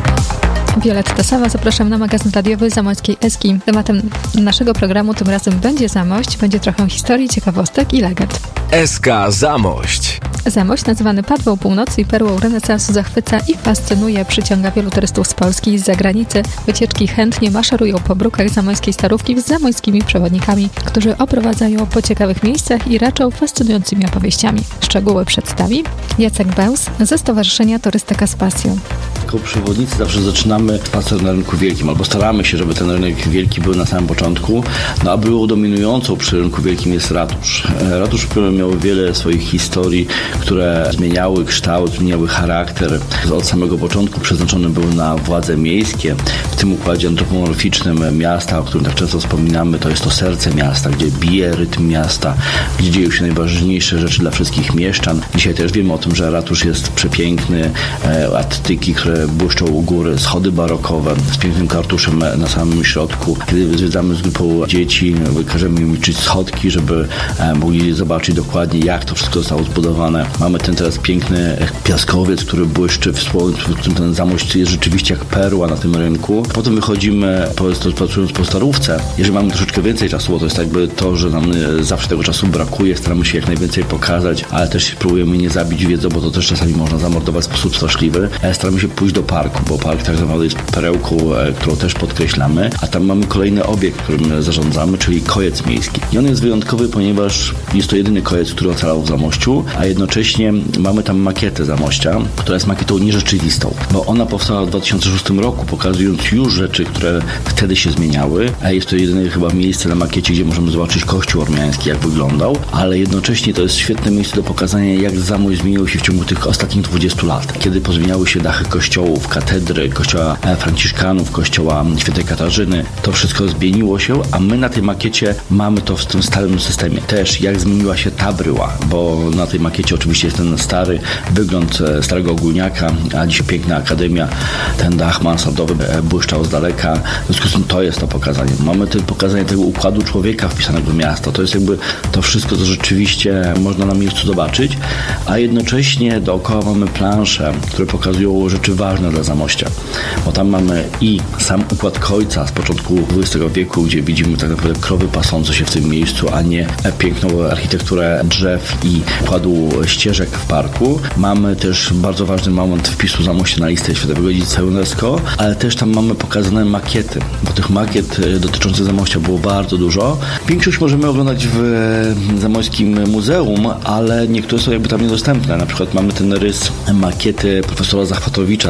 Violetta Sawa, zapraszam na magazyn radiowy Zamojskiej Eski. Tematem naszego programu tym razem będzie Zamość, będzie trochę historii, ciekawostek i legend. SK Zamość. Zamość, nazywany Padwą Północy i perłą renesansu, zachwyca i fascynuje, przyciąga wielu turystów z Polski i z zagranicy. Wycieczki chętnie maszerują po brukach zamojskiej Starówki z zamojskimi przewodnikami, którzy oprowadzają po ciekawych miejscach i raczą fascynującymi opowieściami. Szczegóły przedstawi Jacek Bełs ze Stowarzyszenia Turystyka z Pasją. Jako przewodnicy zawsze zaczynamy spacer na rynku wielkim, albo staramy się, żeby ten rynek wielki był na samym początku, a byłą dominującą przy rynku wielkim jest ratusz. Ratusz miał wiele swoich historii, które zmieniały kształt, zmieniały charakter. Od samego początku przeznaczony był na władze miejskie. W tym układzie antropomorficznym miasta, o którym tak często wspominamy, to jest to serce miasta, gdzie bije rytm miasta, gdzie dzieją się najważniejsze rzeczy dla wszystkich mieszczan. Dzisiaj też wiemy o tym, że ratusz jest przepiękny, attyki, które błyszczą u góry, schody barokowe z pięknym kartuszem na samym środku. Kiedy zwiedzamy z grupą dzieci, każemy im liczyć schodki, żeby mogli zobaczyć dokładnie, jak to wszystko zostało zbudowane. Mamy ten teraz piękny piaskowiec, który błyszczy w słońcu, w którym ten Zamość jest rzeczywiście jak perła na tym rynku. Potem wychodzimy, pracując po Starówce. Jeżeli mamy troszeczkę więcej czasu, bo to jest jakby to, że nam zawsze tego czasu brakuje, staramy się jak najwięcej pokazać, ale też próbujemy nie zabić wiedzą, bo to też czasami można zamordować w sposób straszliwy. Staramy się pójść do parku, bo park tak naprawdę jest perełką, którą też podkreślamy, a tam mamy kolejny obiekt, którym zarządzamy, czyli kojec miejski. I on jest wyjątkowy, ponieważ jest to jedyny kojec, który ocalał w Zamościu, a jednocześnie mamy tam makietę Zamościa, która jest makietą nierzeczywistą, bo ona powstała w 2006 roku, pokazując już rzeczy, które wtedy się zmieniały, a jest to jedyne chyba miejsce na makiecie, gdzie możemy zobaczyć kościół ormiański, jak wyglądał, ale jednocześnie to jest świetne miejsce do pokazania, jak Zamość zmienił się w ciągu tych ostatnich 20 lat, kiedy pozmieniały się dachy kościołów, katedry, kościoła Franciszkanów, kościoła Świętej Katarzyny. To wszystko zmieniło się, a my na tej makiecie mamy to w tym starym systemie. Też jak zmieniła się ta bryła, bo na tej makiecie oczywiście jest ten stary wygląd starego ogólniaka, a dzisiaj piękna akademia, ten dach mansardowy błyszczał z daleka. W związku z tym to jest to pokazanie. Mamy też pokazanie tego układu człowieka wpisanego w miasto. To jest jakby to wszystko, co rzeczywiście można na miejscu zobaczyć, a jednocześnie dookoła mamy plansze, które pokazują rzeczy ważne dla Zamościa. Bo tam mamy i sam układ Kojca z początku XX wieku, gdzie widzimy tak naprawdę krowy pasące się w tym miejscu, a nie piękną architekturę drzew i układu ścieżek w parku. Mamy też bardzo ważny moment wpisu Zamościa na listę Światowego Dziedzictwa UNESCO, ale też tam mamy pokazane makiety, bo tych makiet dotyczących Zamościa było bardzo dużo. Większość możemy oglądać w Zamojskim Muzeum, ale niektóre są jakby tam niedostępne. Na przykład mamy ten rys makiety profesora Zachwatowicza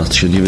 podczas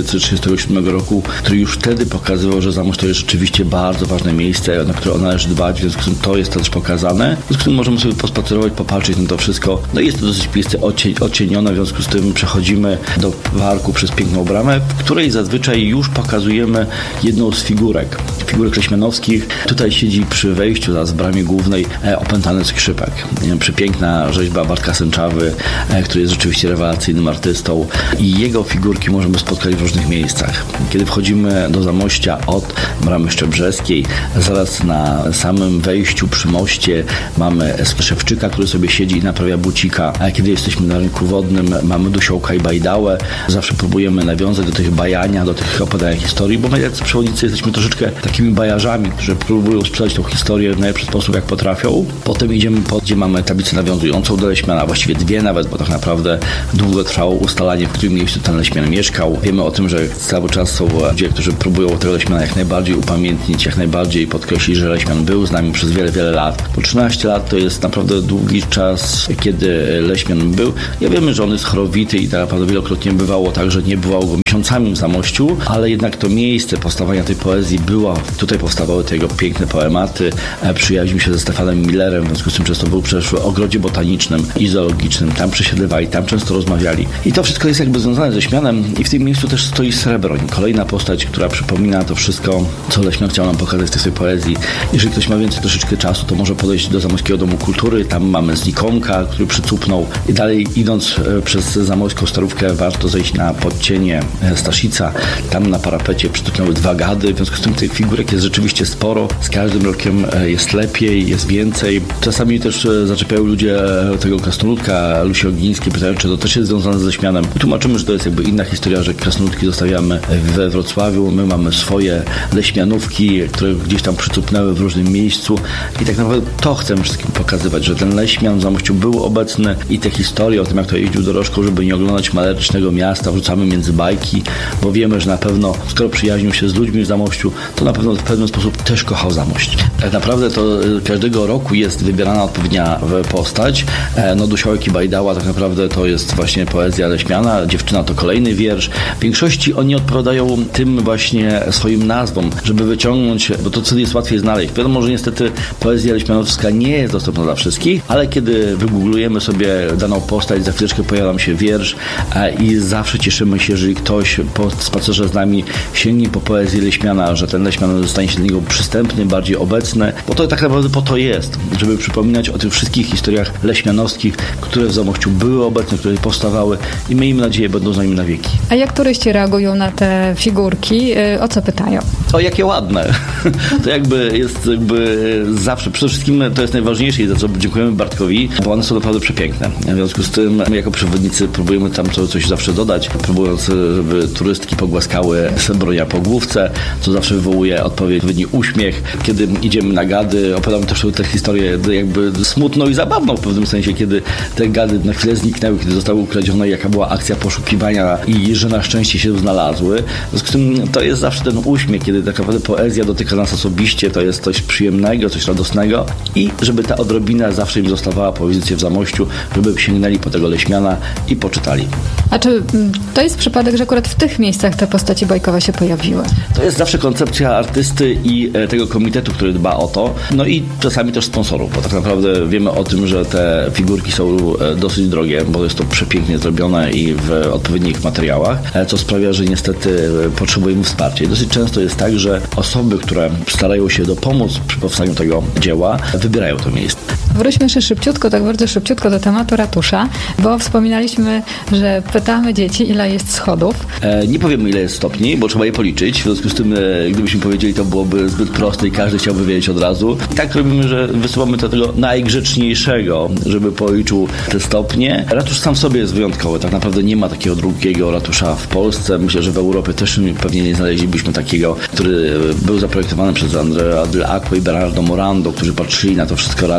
1937 roku, który już wtedy pokazywał, że Zamość to jest rzeczywiście bardzo ważne miejsce, na które należy dbać, w związku z tym to jest też pokazane. W związku z tym możemy sobie pospacerować, popatrzeć na to wszystko. No i jest to dosyć miejsce odcienione, w związku z tym przechodzimy do parku przez piękną bramę, w której zazwyczaj już pokazujemy jedną z figurek leśmianowskich. Tutaj siedzi przy wejściu z bramie głównej opętany skrzypek. Przepiękna rzeźba Bartka Sęczawy, który jest rzeczywiście rewelacyjnym artystą i jego figurki możemy spotkać w różnych miejscach. Kiedy wchodzimy do Zamościa od bramy Szczebrzeskiej, zaraz na samym wejściu przy moście mamy Szewczyka, który sobie siedzi i naprawia bucika. A kiedy jesteśmy na rynku wodnym, mamy Dusiołka i Bajdałę. Zawsze próbujemy nawiązać do tych bajania, do tych opowiadania historii, bo my jako przewodnicy jesteśmy troszeczkę takimi bajarzami, którzy próbują sprzedać tą historię w najlepszy sposób, jak potrafią. Potem idziemy gdzie mamy tablicę nawiązującą do Leśmiana, właściwie dwie nawet, bo tak naprawdę długo trwało ustalanie, w którym miejscu ten Leśmian mieszkał. Wiemy o tym, że cały czas są ludzie, którzy próbują tego Leśmiana jak najbardziej upamiętnić, jak najbardziej podkreślić, że Leśmian był z nami przez wiele, wiele lat. Po 13 lat to jest naprawdę długi czas, kiedy Leśmian był. Ja wiemy, że on jest chorowity i tak naprawdę wielokrotnie bywało tak, że nie bywało go miesiącami w Zamościu, ale jednak to miejsce powstawania tej poezji było. Tutaj powstawały te jego piękne poematy. Przyjaźnił się ze Stefanem Millerem, w związku z tym często był przecież w ogrodzie botanicznym i zoologicznym. Tam przesiadywali, tam często rozmawiali. I to wszystko jest jakby związane ze Leśmianem i w tym miejscu też stoi Srebroń. Kolejna postać, która przypomina to wszystko, co Leśmian chciał nam pokazać w tej swojej poezji. Jeżeli ktoś ma więcej troszeczkę czasu, to może podejść do Zamojskiego Domu Kultury. Tam mamy Znikomka, który przycupnął. I dalej idąc przez Zamojską Starówkę warto zejść na podcienie Staszica. Tam na parapecie przycupnęły 2 gady. W związku z tym tych figurek jest rzeczywiście sporo. Z każdym rokiem jest lepiej, jest więcej. Czasami też zaczepiają ludzie tego krasnoludka Lusi Ogińskiej, pytają, czy to też jest związane z Leśmianem. Tłumaczymy, że to jest jakby inna historia, że krasnoludki zostawiamy we Wrocławiu. My mamy swoje leśmianówki, które gdzieś tam przycupnęły w różnym miejscu i tak naprawdę to chcemy wszystkim pokazywać, że ten Leśmian w Zamościu był obecny i te historie o tym, jak to jeździł dorożką, żeby nie oglądać malerycznego miasta, wrzucamy między bajki, bo wiemy, że na pewno, skoro przyjaźnił się z ludźmi w Zamościu, to na pewno w pewien sposób też kochał Zamość. Tak naprawdę to każdego roku jest wybierana odpowiednia postać. No Dusiołek i Bajdała tak naprawdę to jest właśnie poezja Leśmiana, Dziewczyna to kolejny wiersz. W większości oni odpowiadają tym właśnie swoim nazwom, żeby wyciągnąć, bo to co jest łatwiej znaleźć. Wiadomo, że niestety poezja leśmianowska nie jest dostępna dla wszystkich, ale kiedy wygooglujemy sobie daną postać, za chwileczkę pojawia nam się wiersz i zawsze cieszymy się, jeżeli ktoś po spacerze z nami sięgnie po poezję Leśmiana, że ten Leśmian stanie się dla niego przystępny, bardziej obecny, bo to tak naprawdę po to jest, żeby przypominać o tych wszystkich historiach leśmianowskich, które w Zamościu były obecne, które powstawały i miejmy nadzieję, będą z nami na wieki. A jak turyści reagują na te figurki? O co pytają? O, jakie ładne. To jest zawsze, przede wszystkim to jest najważniejsze i za co dziękujemy Bartkowi, bo one są naprawdę przepiękne. W związku z tym my jako przewodnicy próbujemy tam coś zawsze dodać, próbując, żeby turystki pogłaskały Srebronia po główce, co zawsze wywołuje odpowiedni uśmiech. Kiedy idziemy na gady, opowiadamy też tę historię jakby smutną i zabawną w pewnym sensie, kiedy te gady na chwilę zniknęły, kiedy zostały ukradzione, jaka była akcja poszukiwania i że na szczęście się znalazły. W związku z tym to jest zawsze ten uśmiech, kiedy tak naprawdę poezja dotyka nas osobiście, to jest coś przyjemnego, coś radosnego i żeby ta odrobina zawsze im zostawała pozycję w Zamościu, żeby sięgnęli po tego Leśmiana i poczytali. A czy to jest przypadek, że akurat w tych miejscach te postaci bajkowe się pojawiły? To jest zawsze koncepcja artysty i tego komitetu, który dba o to, no i czasami też sponsorów, bo tak naprawdę wiemy o tym, że te figurki są dosyć drogie, bo jest to przepięknie zrobione i w odpowiednich materiałach, co sprawia, że niestety potrzebujemy wsparcia. I dosyć często jest tak, że osoby, które starają się dopomóc przy powstaniu tego dzieła, wybierają to miejsce. Wróćmy jeszcze bardzo szybciutko do tematu ratusza, bo wspominaliśmy, że pytamy dzieci, ile jest schodów. Nie powiemy, ile jest stopni, bo trzeba je policzyć. W związku z tym, gdybyśmy powiedzieli, to byłoby zbyt proste i każdy chciałby wiedzieć od razu. I tak robimy, że wysyłamy do tego najgrzeczniejszego, żeby policzył te stopnie. Ratusz sam w sobie jest wyjątkowy. Tak naprawdę nie ma takiego drugiego ratusza w Polsce. Myślę, że w Europie też pewnie nie znaleźlibyśmy takiego, który był zaprojektowany przez Andrea Dell'Acqua i Bernardo Morando, którzy patrzyli na to wszystko razem.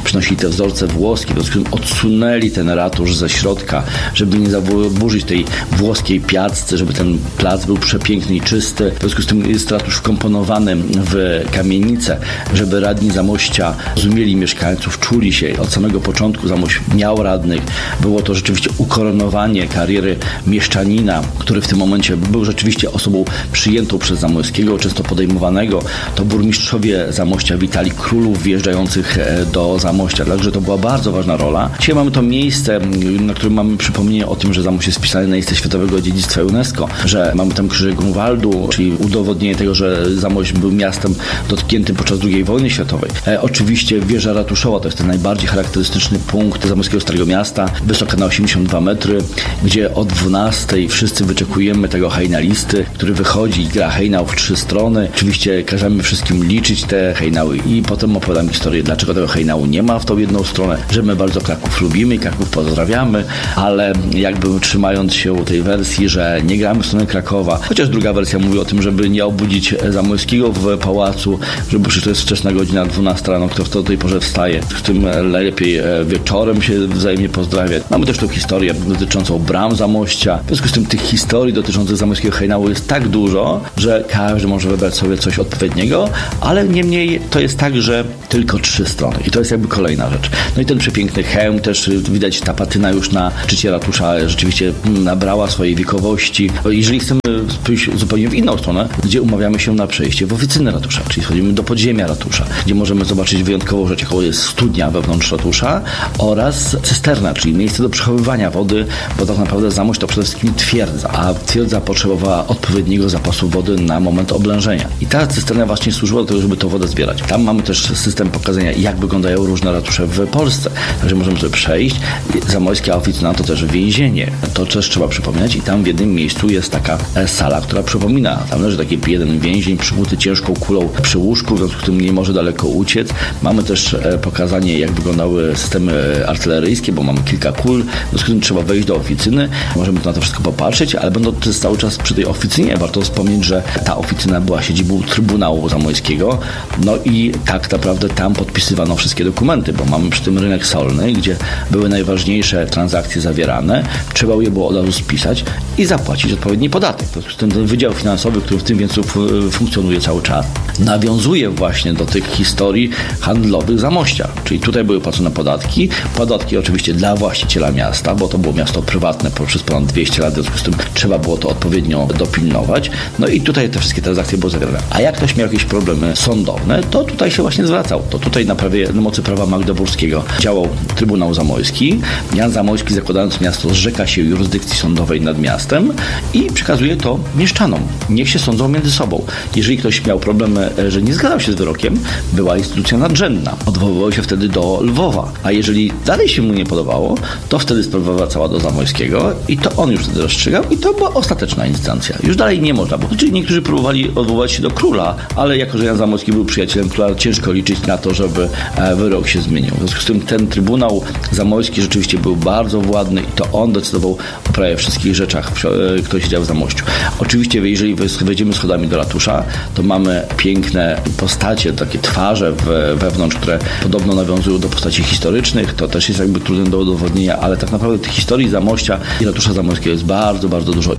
przynosili te wzorce włoskie, w związku z tym odsunęli ten ratusz ze środka, żeby nie zaburzyć tej włoskiej piasce, żeby ten plac był przepiękny i czysty. W związku z tym jest ratusz wkomponowany w kamienicę, żeby radni Zamościa rozumieli mieszkańców, czuli się. Od samego początku Zamość miał radnych. Było to rzeczywiście ukoronowanie kariery mieszczanina, który w tym momencie był rzeczywiście osobą przyjętą przez Zamoyskiego, często podejmowanego. To burmistrzowie Zamościa witali królów wjeżdżających do Zamościa, także to była bardzo ważna rola. Dzisiaj mamy to miejsce, na którym mamy przypomnienie o tym, że Zamość jest wpisane na listę Światowego Dziedzictwa UNESCO, że mamy tam krzyże Grunwaldu, czyli udowodnienie tego, że Zamość był miastem dotkniętym podczas II wojny światowej. Oczywiście wieża ratuszowa to jest ten najbardziej charakterystyczny punkt Zamojskiego Starego Miasta, wysoka na 82 metry, gdzie o 12 wszyscy wyczekujemy tego hejnalisty, który wychodzi i gra hejnał w 3 strony. Oczywiście każemy wszystkim liczyć te hejnały i potem opowiadam historię, dlaczego tego hejnału nie ma w tą jedną stronę, że my bardzo Kraków lubimy i Kraków pozdrawiamy, ale jakby trzymając się tej wersji, że nie gramy w stronę Krakowa, chociaż druga wersja mówi o tym, żeby nie obudzić Zamoyskiego w pałacu, żeby to jest wczesna godzina 12 rano, kto w tej porze wstaje, w tym lepiej wieczorem się wzajemnie pozdrawiać. Mamy też tą historię dotyczącą bram Zamościa. W związku z tym tych historii dotyczących Zamojskiego hejnału jest tak dużo, że każdy może wybrać sobie coś odpowiedniego, ale niemniej to jest tak, że tylko 3 strony i to jest jakby kolejna rzecz. No i ten przepiękny hełm, też widać ta patyna już na szczycie ratusza rzeczywiście nabrała swojej wiekowości. Jeżeli chcemy pójść zupełnie w inną stronę, gdzie umawiamy się na przejście w oficyny ratusza, czyli wchodzimy do podziemia ratusza, gdzie możemy zobaczyć wyjątkową rzecz, jaką jest studnia wewnątrz ratusza oraz cysterna, czyli miejsce do przechowywania wody, bo tak naprawdę Zamość to przede wszystkim twierdza, a twierdza potrzebowała odpowiedniego zapasu wody na moment oblężenia. I ta cysterna właśnie służyła do tego, żeby tę wodę zbierać. Tam mamy też system pokazania, jak wyglądają różne ratusze w Polsce. Także możemy sobie przejść. Zamojska oficyna to też więzienie. To też trzeba przypominać i tam w jednym miejscu jest taka sala, która przypomina. Tam leży taki jeden więzień przykuty ciężką kulą przy łóżku, w związku z tym nie może daleko uciec. Mamy też pokazanie, jak wyglądały systemy artyleryjskie, bo mamy kilka kul, w związku z tym trzeba wejść do oficyny. Możemy na to wszystko popatrzeć, ale będąc cały czas przy tej oficynie, warto wspomnieć, że ta oficyna była siedzibą Trybunału Zamojskiego. No i tak naprawdę tam podpisywano wszystkie dokumenty, bo mamy przy tym rynek solny, gdzie były najważniejsze transakcje zawierane. Trzeba je było od razu spisać i zapłacić odpowiedni podatek. Ten wydział finansowy, który w tym miejscu funkcjonuje cały czas, nawiązuje właśnie do tych historii handlowych Zamościa. Czyli tutaj były płacone podatki. Podatki oczywiście dla właściciela miasta, bo to było miasto prywatne przez ponad 200 lat, w związku z tym trzeba było to odpowiednio dopilnować. No i tutaj te wszystkie transakcje były zawierane. A jak ktoś miał jakieś problemy sądowne, to tutaj się właśnie zwracał. To tutaj na mocy prawa magdeburskiego działał Trybunał Zamojski. Jan Zamojski, zakładając miasto, zrzeka się jurysdykcji sądowej nad miastem i przekazuje to mieszczanom. Niech się sądzą między sobą. Jeżeli ktoś miał problemy, że nie zgadzał się z wyrokiem, była instytucja nadrzędna. Odwoływał się wtedy do Lwowa. A jeżeli dalej się mu nie podobało, to wtedy sprawa wracała do Zamojskiego i to on już wtedy rozstrzygał i to była ostateczna instancja. Już dalej nie można było. Czyli niektórzy próbowali odwołać się do króla, ale jako, że Jan Zamojski był przyjacielem króla, ciężko liczyć na to, żeby wyrok się zmienił. W związku z tym ten Trybunał Zamojski rzeczywiście był bardzo władny i to on decydował o prawie wszystkich rzeczach, które się działy w Zamościu. Oczywiście, jeżeli wejdziemy schodami do ratusza, to mamy piękne postacie, takie twarze wewnątrz, które podobno nawiązują do postaci historycznych. To też jest jakby trudne do udowodnienia, ale tak naprawdę tych historii Zamościa i ratusza zamojskiego jest bardzo, bardzo dużo.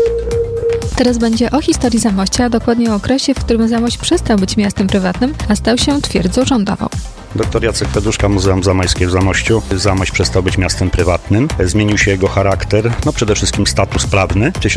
Teraz będzie o historii Zamościa, a dokładnie o okresie, w którym Zamość przestał być miastem prywatnym, a stał się twierdzą rządową. Dr Jacek Feduszka, Muzeum Zamojskie w Zamościu. Zamość przestał być miastem prywatnym. Zmienił się jego charakter, przede wszystkim status prawny. W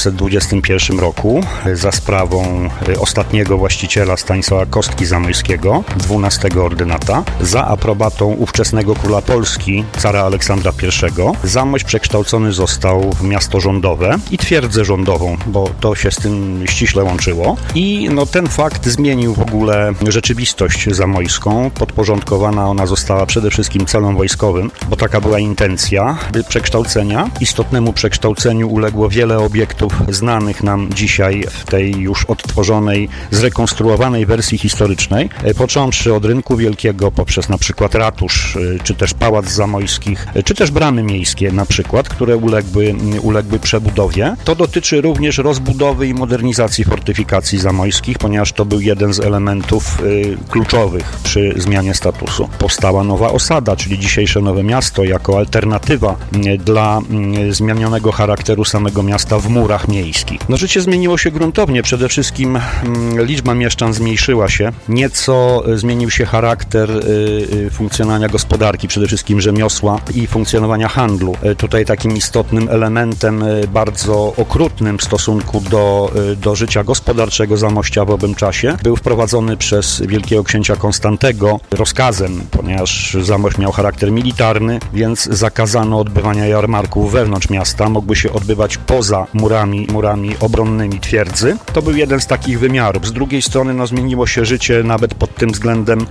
1821 roku za sprawą ostatniego właściciela Stanisława Kostki Zamojskiego, 12 ordynata, za aprobatą ówczesnego króla Polski, cara Aleksandra I, Zamość przekształcony został w miasto rządowe i twierdzę rządową, bo to się z tym ściśle łączyło. I ten fakt zmienił w ogóle rzeczywistość zamojską. Podporządkowana ona została przede wszystkim celom wojskowym, bo taka była intencja przekształcenia. Istotnemu przekształceniu uległo wiele obiektów znanych nam dzisiaj w tej już odtworzonej, zrekonstruowanej wersji historycznej, począwszy od Rynku Wielkiego, poprzez na przykład ratusz, czy też Pałac Zamojskich, czy też bramy miejskie na przykład, które uległy przebudowie. To dotyczy również rozbudowy i modernizacji fortyfikacji zamojskich, ponieważ to był jeden z elementów kluczowych przy zmianie zmianie statusu. Powstała nowa osada, czyli dzisiejsze Nowe Miasto, jako alternatywa dla zmienionego charakteru samego miasta w murach miejskich. No, życie zmieniło się gruntownie. Przede wszystkim liczba mieszczan zmniejszyła się. Nieco zmienił się charakter funkcjonowania gospodarki, przede wszystkim rzemiosła i funkcjonowania handlu. Tutaj takim istotnym elementem, bardzo okrutnym w stosunku do życia gospodarczego Zamościa w owym czasie, był wprowadzony przez wielkiego księcia Konstantego rozkazem, ponieważ Zamość miał charakter militarny, więc zakazano odbywania jarmarków wewnątrz miasta, mogły się odbywać poza murami obronnymi twierdzy. To był jeden z takich wymiarów. Z drugiej strony zmieniło się życie nawet pod tym względem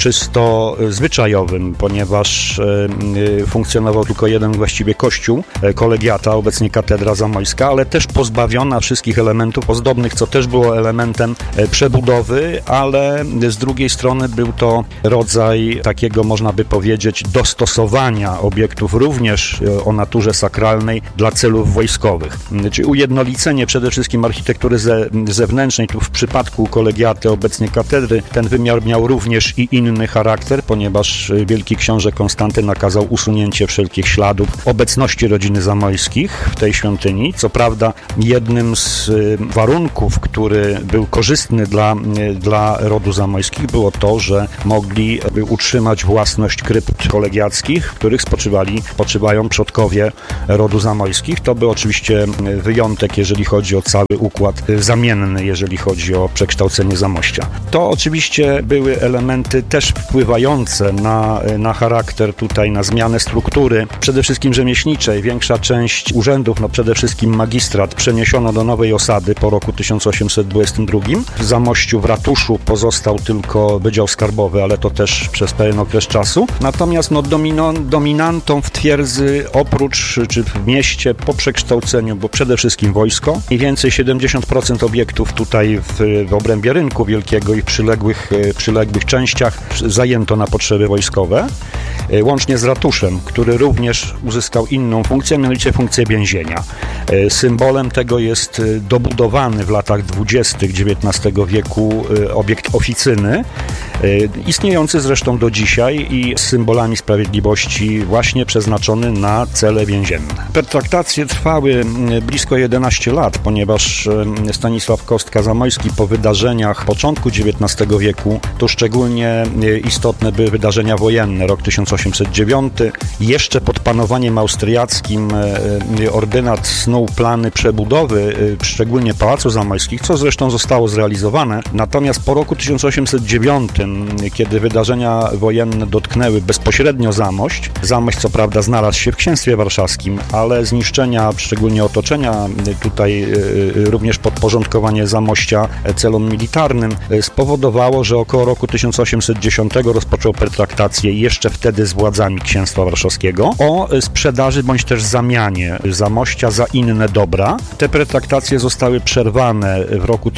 czysto zwyczajowym, ponieważ funkcjonował tylko jeden właściwie kościół, kolegiata, obecnie katedra zamojska, ale też pozbawiona wszystkich elementów ozdobnych, co też było elementem przebudowy, ale z drugiej strony był to rodzaj takiego, można by powiedzieć, dostosowania obiektów również o naturze sakralnej dla celów wojskowych. Czyli ujednolicenie przede wszystkim architektury zewnętrznej. Tu w przypadku kolegiaty, obecnie katedry, ten wymiar miał również i inny charakter, ponieważ wielki książę Konstanty nakazał usunięcie wszelkich śladów obecności rodziny zamojskich w tej świątyni. Co prawda jednym z warunków, który był korzystny dla rodu zamojskich, było to, że mogli utrzymać własność krypt kolegiackich, w których spoczywają przodkowie rodu zamojskich. To był oczywiście wyjątek, jeżeli chodzi o cały układ zamienny, jeżeli chodzi o przekształcenie Zamościa. To oczywiście były elementy też wpływające na charakter tutaj, na zmianę struktury, przede wszystkim rzemieślniczej. Większa część urzędów, przede wszystkim magistrat, przeniesiono do nowej osady po roku 1822. W Zamościu, w ratuszu pozostał tylko Wydział Skarbowy, ale to też przez pewien okres czasu. Natomiast dominantą w twierdzy czy w mieście po przekształceniu było przede wszystkim wojsko. Mniej więcej 70% obiektów tutaj w obrębie rynku wielkiego i w przyległych częściach zajęto na potrzeby wojskowe, łącznie z ratuszem, który również uzyskał inną funkcję, mianowicie funkcję więzienia. Symbolem tego jest dobudowany w latach 20. XIX wieku obiekt oficyny, istniejący zresztą do dzisiaj i z symbolami sprawiedliwości właśnie przeznaczony na cele więzienne. Pertraktacje trwały blisko 11 lat, ponieważ Stanisław Kostka-Zamojski po wydarzeniach początku XIX wieku, to szczególnie istotne były wydarzenia wojenne, rok 1809. Jeszcze pod panowaniem austriackim ordynat snuł plany przebudowy, szczególnie Pałacu Zamojskich, co zresztą zostało zrealizowane. Natomiast po roku 1809, kiedy wydarzenia wojenne dotknęły bezpośrednio Zamość co prawda znalazł się w księstwie warszawskim, ale zniszczenia, szczególnie otoczenia, tutaj również podporządkowanie Zamościa celom militarnym spowodowało, że około roku 1810 rozpoczął pertraktację jeszcze wtedy z władzami księstwa warszawskiego o sprzedaży bądź też zamianie Zamościa za inne dobra. Te pertraktacje zostały przerwane w roku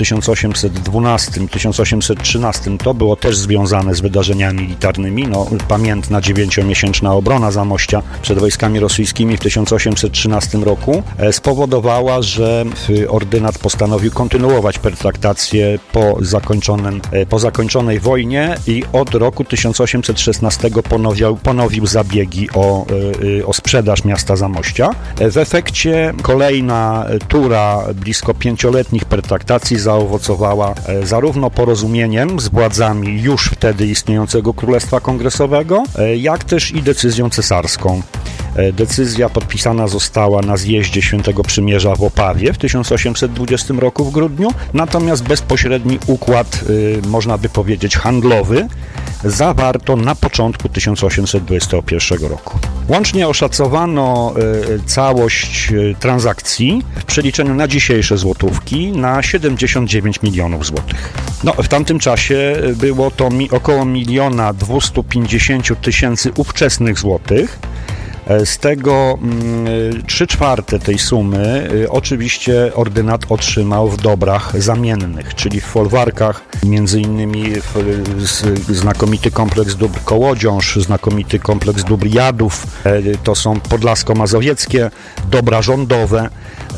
1812-1813. To było też związane z wydarzeniami militarnymi. Pamiętna 9-miesięczna obrona Zamościa przed wojskami rosyjskimi w 1813 roku spowodowała, że ordynat postanowił kontynuować pertraktację po zakończonej wojnie i od roku 1816 ponowił zabiegi o sprzedaż miasta Zamościa. W efekcie kolejna tura blisko 5-letnich pertraktacji zaowocowała zarówno porozumieniem z władzami już wtedy istniejącego Królestwa Kongresowego, jak też i decyzją cesarską. Decyzja podpisana została na zjeździe Świętego Przymierza w Opawie w 1820 roku w grudniu, natomiast bezpośredni układ, można by powiedzieć, handlowy zawarto na początku 1821 roku. Łącznie oszacowano całość transakcji w przeliczeniu na dzisiejsze złotówki na 79 milionów złotych. W tamtym czasie było to około 1 250 000 ówczesnych złotych. Z tego 3/4 tej sumy oczywiście ordynat otrzymał w dobrach zamiennych, czyli w folwarkach, między innymi znakomity kompleks dóbr Kołodziąż, znakomity kompleks dóbr Jadów, to są podlasko-mazowieckie, dobra rządowe,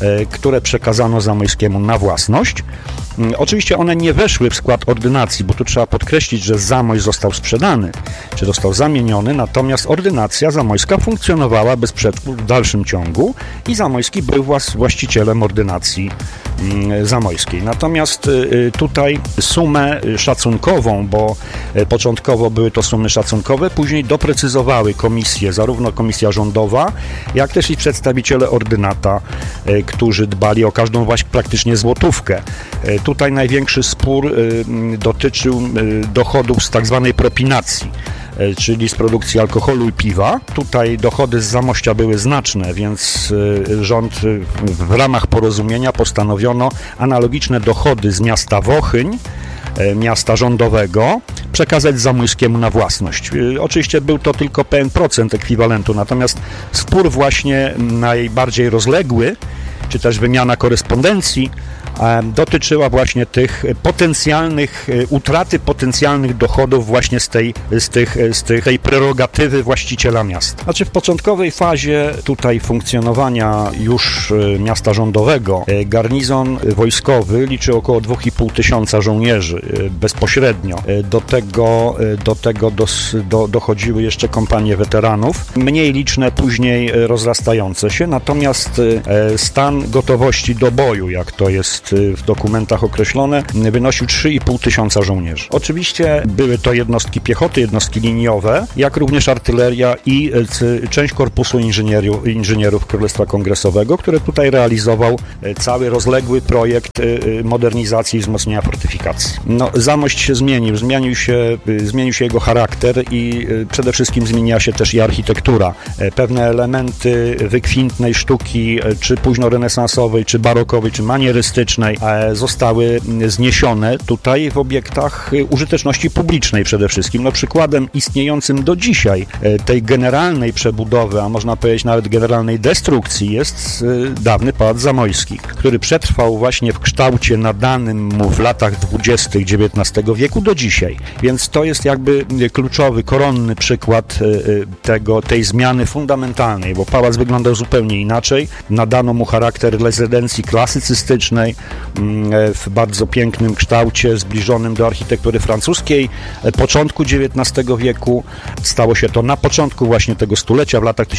które przekazano Zamojskiemu na własność. Oczywiście one nie weszły w skład ordynacji, bo tu trzeba podkreślić, że Zamojsk został sprzedany, czy został zamieniony, natomiast ordynacja zamojska funkcjonowała bez przerwy w dalszym ciągu i Zamojski był właścicielem ordynacji zamojskiej. Natomiast tutaj sumę szacunkową, bo początkowo były to sumy szacunkowe, później doprecyzowały komisje, zarówno komisja rządowa, jak też i przedstawiciele ordynata, którzy dbali o każdą właśnie praktycznie złotówkę. Tutaj największy spór dotyczył dochodów z tak zwanej propinacji, czyli z produkcji alkoholu i piwa. Tutaj dochody z Zamościa były znaczne, więc rząd w ramach porozumienia postanowiono analogiczne dochody z miasta Wochyń, miasta rządowego, przekazać Zamojskiemu na własność. Oczywiście był to tylko pewien procent ekwiwalentu, natomiast spór właśnie najbardziej rozległy, czy też wymiana korespondencji, dotyczyła właśnie tych utraty potencjalnych dochodów właśnie z tej prerogatywy właściciela miasta. Znaczy w początkowej fazie tutaj funkcjonowania już miasta rządowego garnizon wojskowy liczy około 2,5 tysiąca żołnierzy bezpośrednio. Do tego dochodziły jeszcze kompanie weteranów, mniej liczne, później rozrastające się, natomiast stan gotowości do boju, jak to jest w dokumentach określone, wynosił 3,5 tysiąca żołnierzy. Oczywiście były to jednostki piechoty, jednostki liniowe, jak również artyleria i część korpusu inżynierów Królestwa Kongresowego, który tutaj realizował cały rozległy projekt modernizacji i wzmocnienia fortyfikacji. Zamość się zmienił, zmienił się jego charakter i przede wszystkim zmieniła się też i architektura. Pewne elementy wykwintnej sztuki, czy późnorenesansowej, czy barokowej, czy manierystycznej zostały zniesione tutaj w obiektach użyteczności publicznej przede wszystkim. Przykładem istniejącym do dzisiaj tej generalnej przebudowy, a można powiedzieć nawet generalnej destrukcji jest dawny Pałac Zamojski, który przetrwał właśnie w kształcie nadanym mu w latach 20. XIX wieku do dzisiaj. Więc to jest jakby kluczowy, koronny przykład tej zmiany fundamentalnej, bo pałac wyglądał zupełnie inaczej. Nadano mu charakter rezydencji klasycystycznej w bardzo pięknym kształcie, zbliżonym do architektury francuskiej początku XIX wieku. Stało się to na początku właśnie tego stulecia, w latach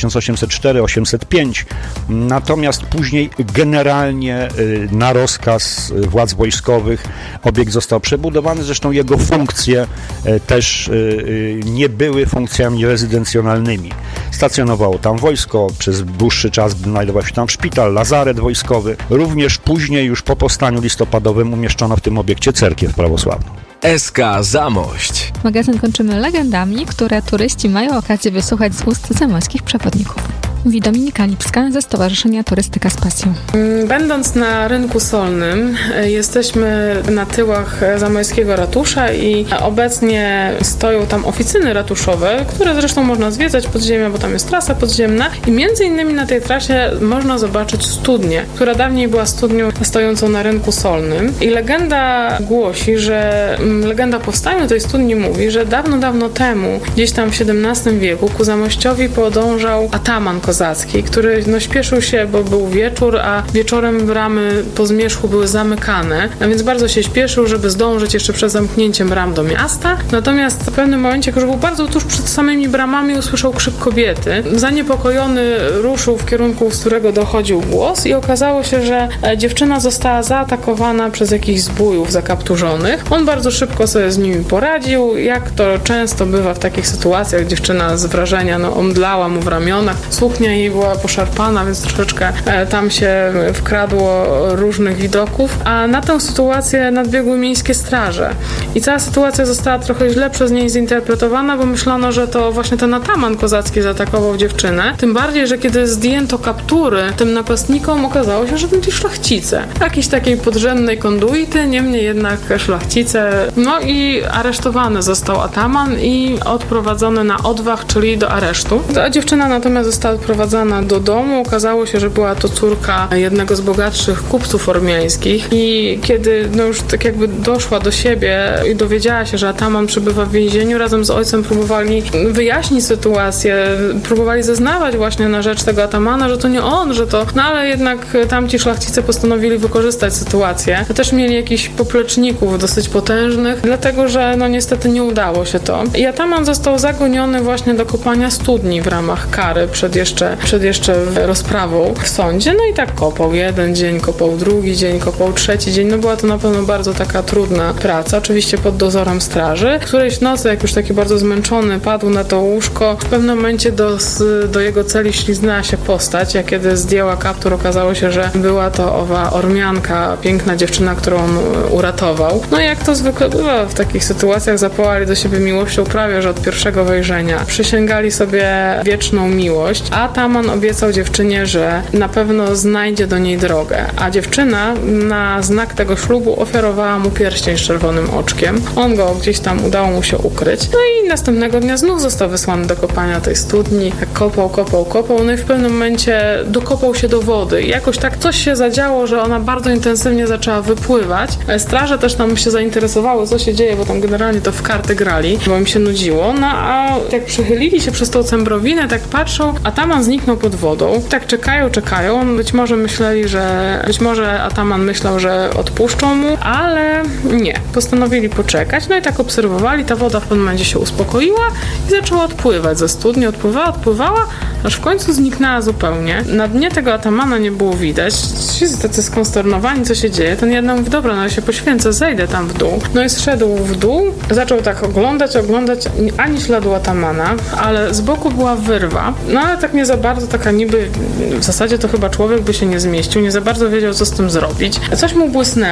1804-1805. Natomiast później generalnie na rozkaz władz wojskowych obiekt został przebudowany. Zresztą jego funkcje też nie były funkcjami rezydencjonalnymi. Stacjonowało tam wojsko, przez dłuższy czas znajdował się tam szpital, lazaret wojskowy. Również później, już po powstaniu listopadowym, umieszczono w tym obiekcie cerkiew prawosławną. SK Zamość. Magazyn kończymy legendami, które turyści mają okazję wysłuchać z ust zamojskich przewodników. Mówi Dominika Lipska ze Stowarzyszenia Turystyka z Pasją. Będąc na rynku solnym, jesteśmy na tyłach zamojskiego ratusza i obecnie stoją tam oficyny ratuszowe, które zresztą można zwiedzać podziemia, bo tam jest trasa podziemna i między innymi na tej trasie można zobaczyć studnię, która dawniej była studnią stojącą na rynku solnym i legenda głosi, że legenda powstania tej studni mówi, że dawno, dawno temu, gdzieś tam w XVII wieku ku Zamościowi podążał ataman kozacki, który śpieszył się, bo był wieczór, a wieczorem bramy po zmierzchu były zamykane, a więc bardzo się śpieszył, żeby zdążyć jeszcze przed zamknięciem bram do miasta. Natomiast w pewnym momencie, jak już był bardzo tuż przed samymi bramami, usłyszał krzyk kobiety. Zaniepokojony ruszył w kierunku, z którego dochodził głos i okazało się, że dziewczyna została zaatakowana przez jakichś zbójów zakapturzonych. On bardzo szybko sobie z nimi poradził. Jak to często bywa w takich sytuacjach, dziewczyna z wrażenia omdlała mu w ramionach, suknia jej była poszarpana, więc troszeczkę tam się wkradło różnych widoków, a na tę sytuację nadbiegły miejskie straże. I cała sytuacja została trochę źle przez niej zinterpretowana, bo myślano, że to właśnie ten ataman kozacki zaatakował dziewczynę. Tym bardziej, że kiedy zdjęto kaptury tym napastnikom, okazało się, że to byli szlachcice. Jakiejś takiej podrzędnej konduity, niemniej jednak szlachcice. No i aresztowany został ataman i odprowadzony na odwach, czyli do aresztu. A dziewczyna natomiast została odprowadzona zaprowadzana do domu. Okazało się, że była to córka jednego z bogatszych kupców ormiańskich i kiedy już tak jakby doszła do siebie i dowiedziała się, że ataman przebywa w więzieniu, razem z ojcem próbowali wyjaśnić sytuację, próbowali zeznawać właśnie na rzecz tego atamana, że to nie on, że to... No ale jednak tamci szlachcice postanowili wykorzystać sytuację. Też mieli jakichś popleczników dosyć potężnych, dlatego że no niestety nie udało się to. I ataman został zagoniony właśnie do kopania studni w ramach kary przed jeszcze rozprawą w sądzie. No i tak kopał. Jeden dzień kopał, drugi dzień kopał, trzeci dzień. No była to na pewno bardzo taka trudna praca, oczywiście pod dozorem straży. Którejś nocy, jak już taki bardzo zmęczony padł na to łóżko, w pewnym momencie do jego celi śliznęła się postać, a kiedy zdjęła kaptur, okazało się, że była to owa ormianka, piękna dziewczyna, którą on uratował. No i jak to zwykle bywa w takich sytuacjach, zapałali do siebie miłością prawie że od pierwszego wejrzenia. Przysięgali sobie wieczną miłość, a ataman obiecał dziewczynie, że na pewno znajdzie do niej drogę, a dziewczyna na znak tego ślubu ofiarowała mu pierścień z czerwonym oczkiem. On go gdzieś tam udało mu się ukryć. No i następnego dnia znów został wysłany do kopania tej studni. Tak kopał, no i w pewnym momencie dokopał się do wody. I jakoś tak coś się zadziało, że ona bardzo intensywnie zaczęła wypływać. Straże też tam się zainteresowały, co się dzieje, bo tam generalnie to w karty grali, bo im się nudziło. No a jak przychylili się przez tą cembrowinę, tak patrzą, ataman zniknął pod wodą. Tak czekają. Być może ataman myślał, że odpuszczą mu, ale nie. Postanowili poczekać. No i tak obserwowali. Ta woda w pewnym momencie się uspokoiła i zaczęła odpływać ze studni. Odpływała, aż w końcu zniknęła zupełnie. Na dnie tego atamana nie było widać. Wszyscy tacy skonsternowani, co się dzieje. Ten jeden mówi, dobra, no ja się poświęcę, zejdę tam w dół. No i zszedł w dół, zaczął tak oglądać, ani śladu atamana, ale z boku była wyrwa. No ale tak nie za bardzo, taka niby, w zasadzie to chyba człowiek by się nie zmieścił, nie za bardzo wiedział, co z tym zrobić. Coś mu błysnęło.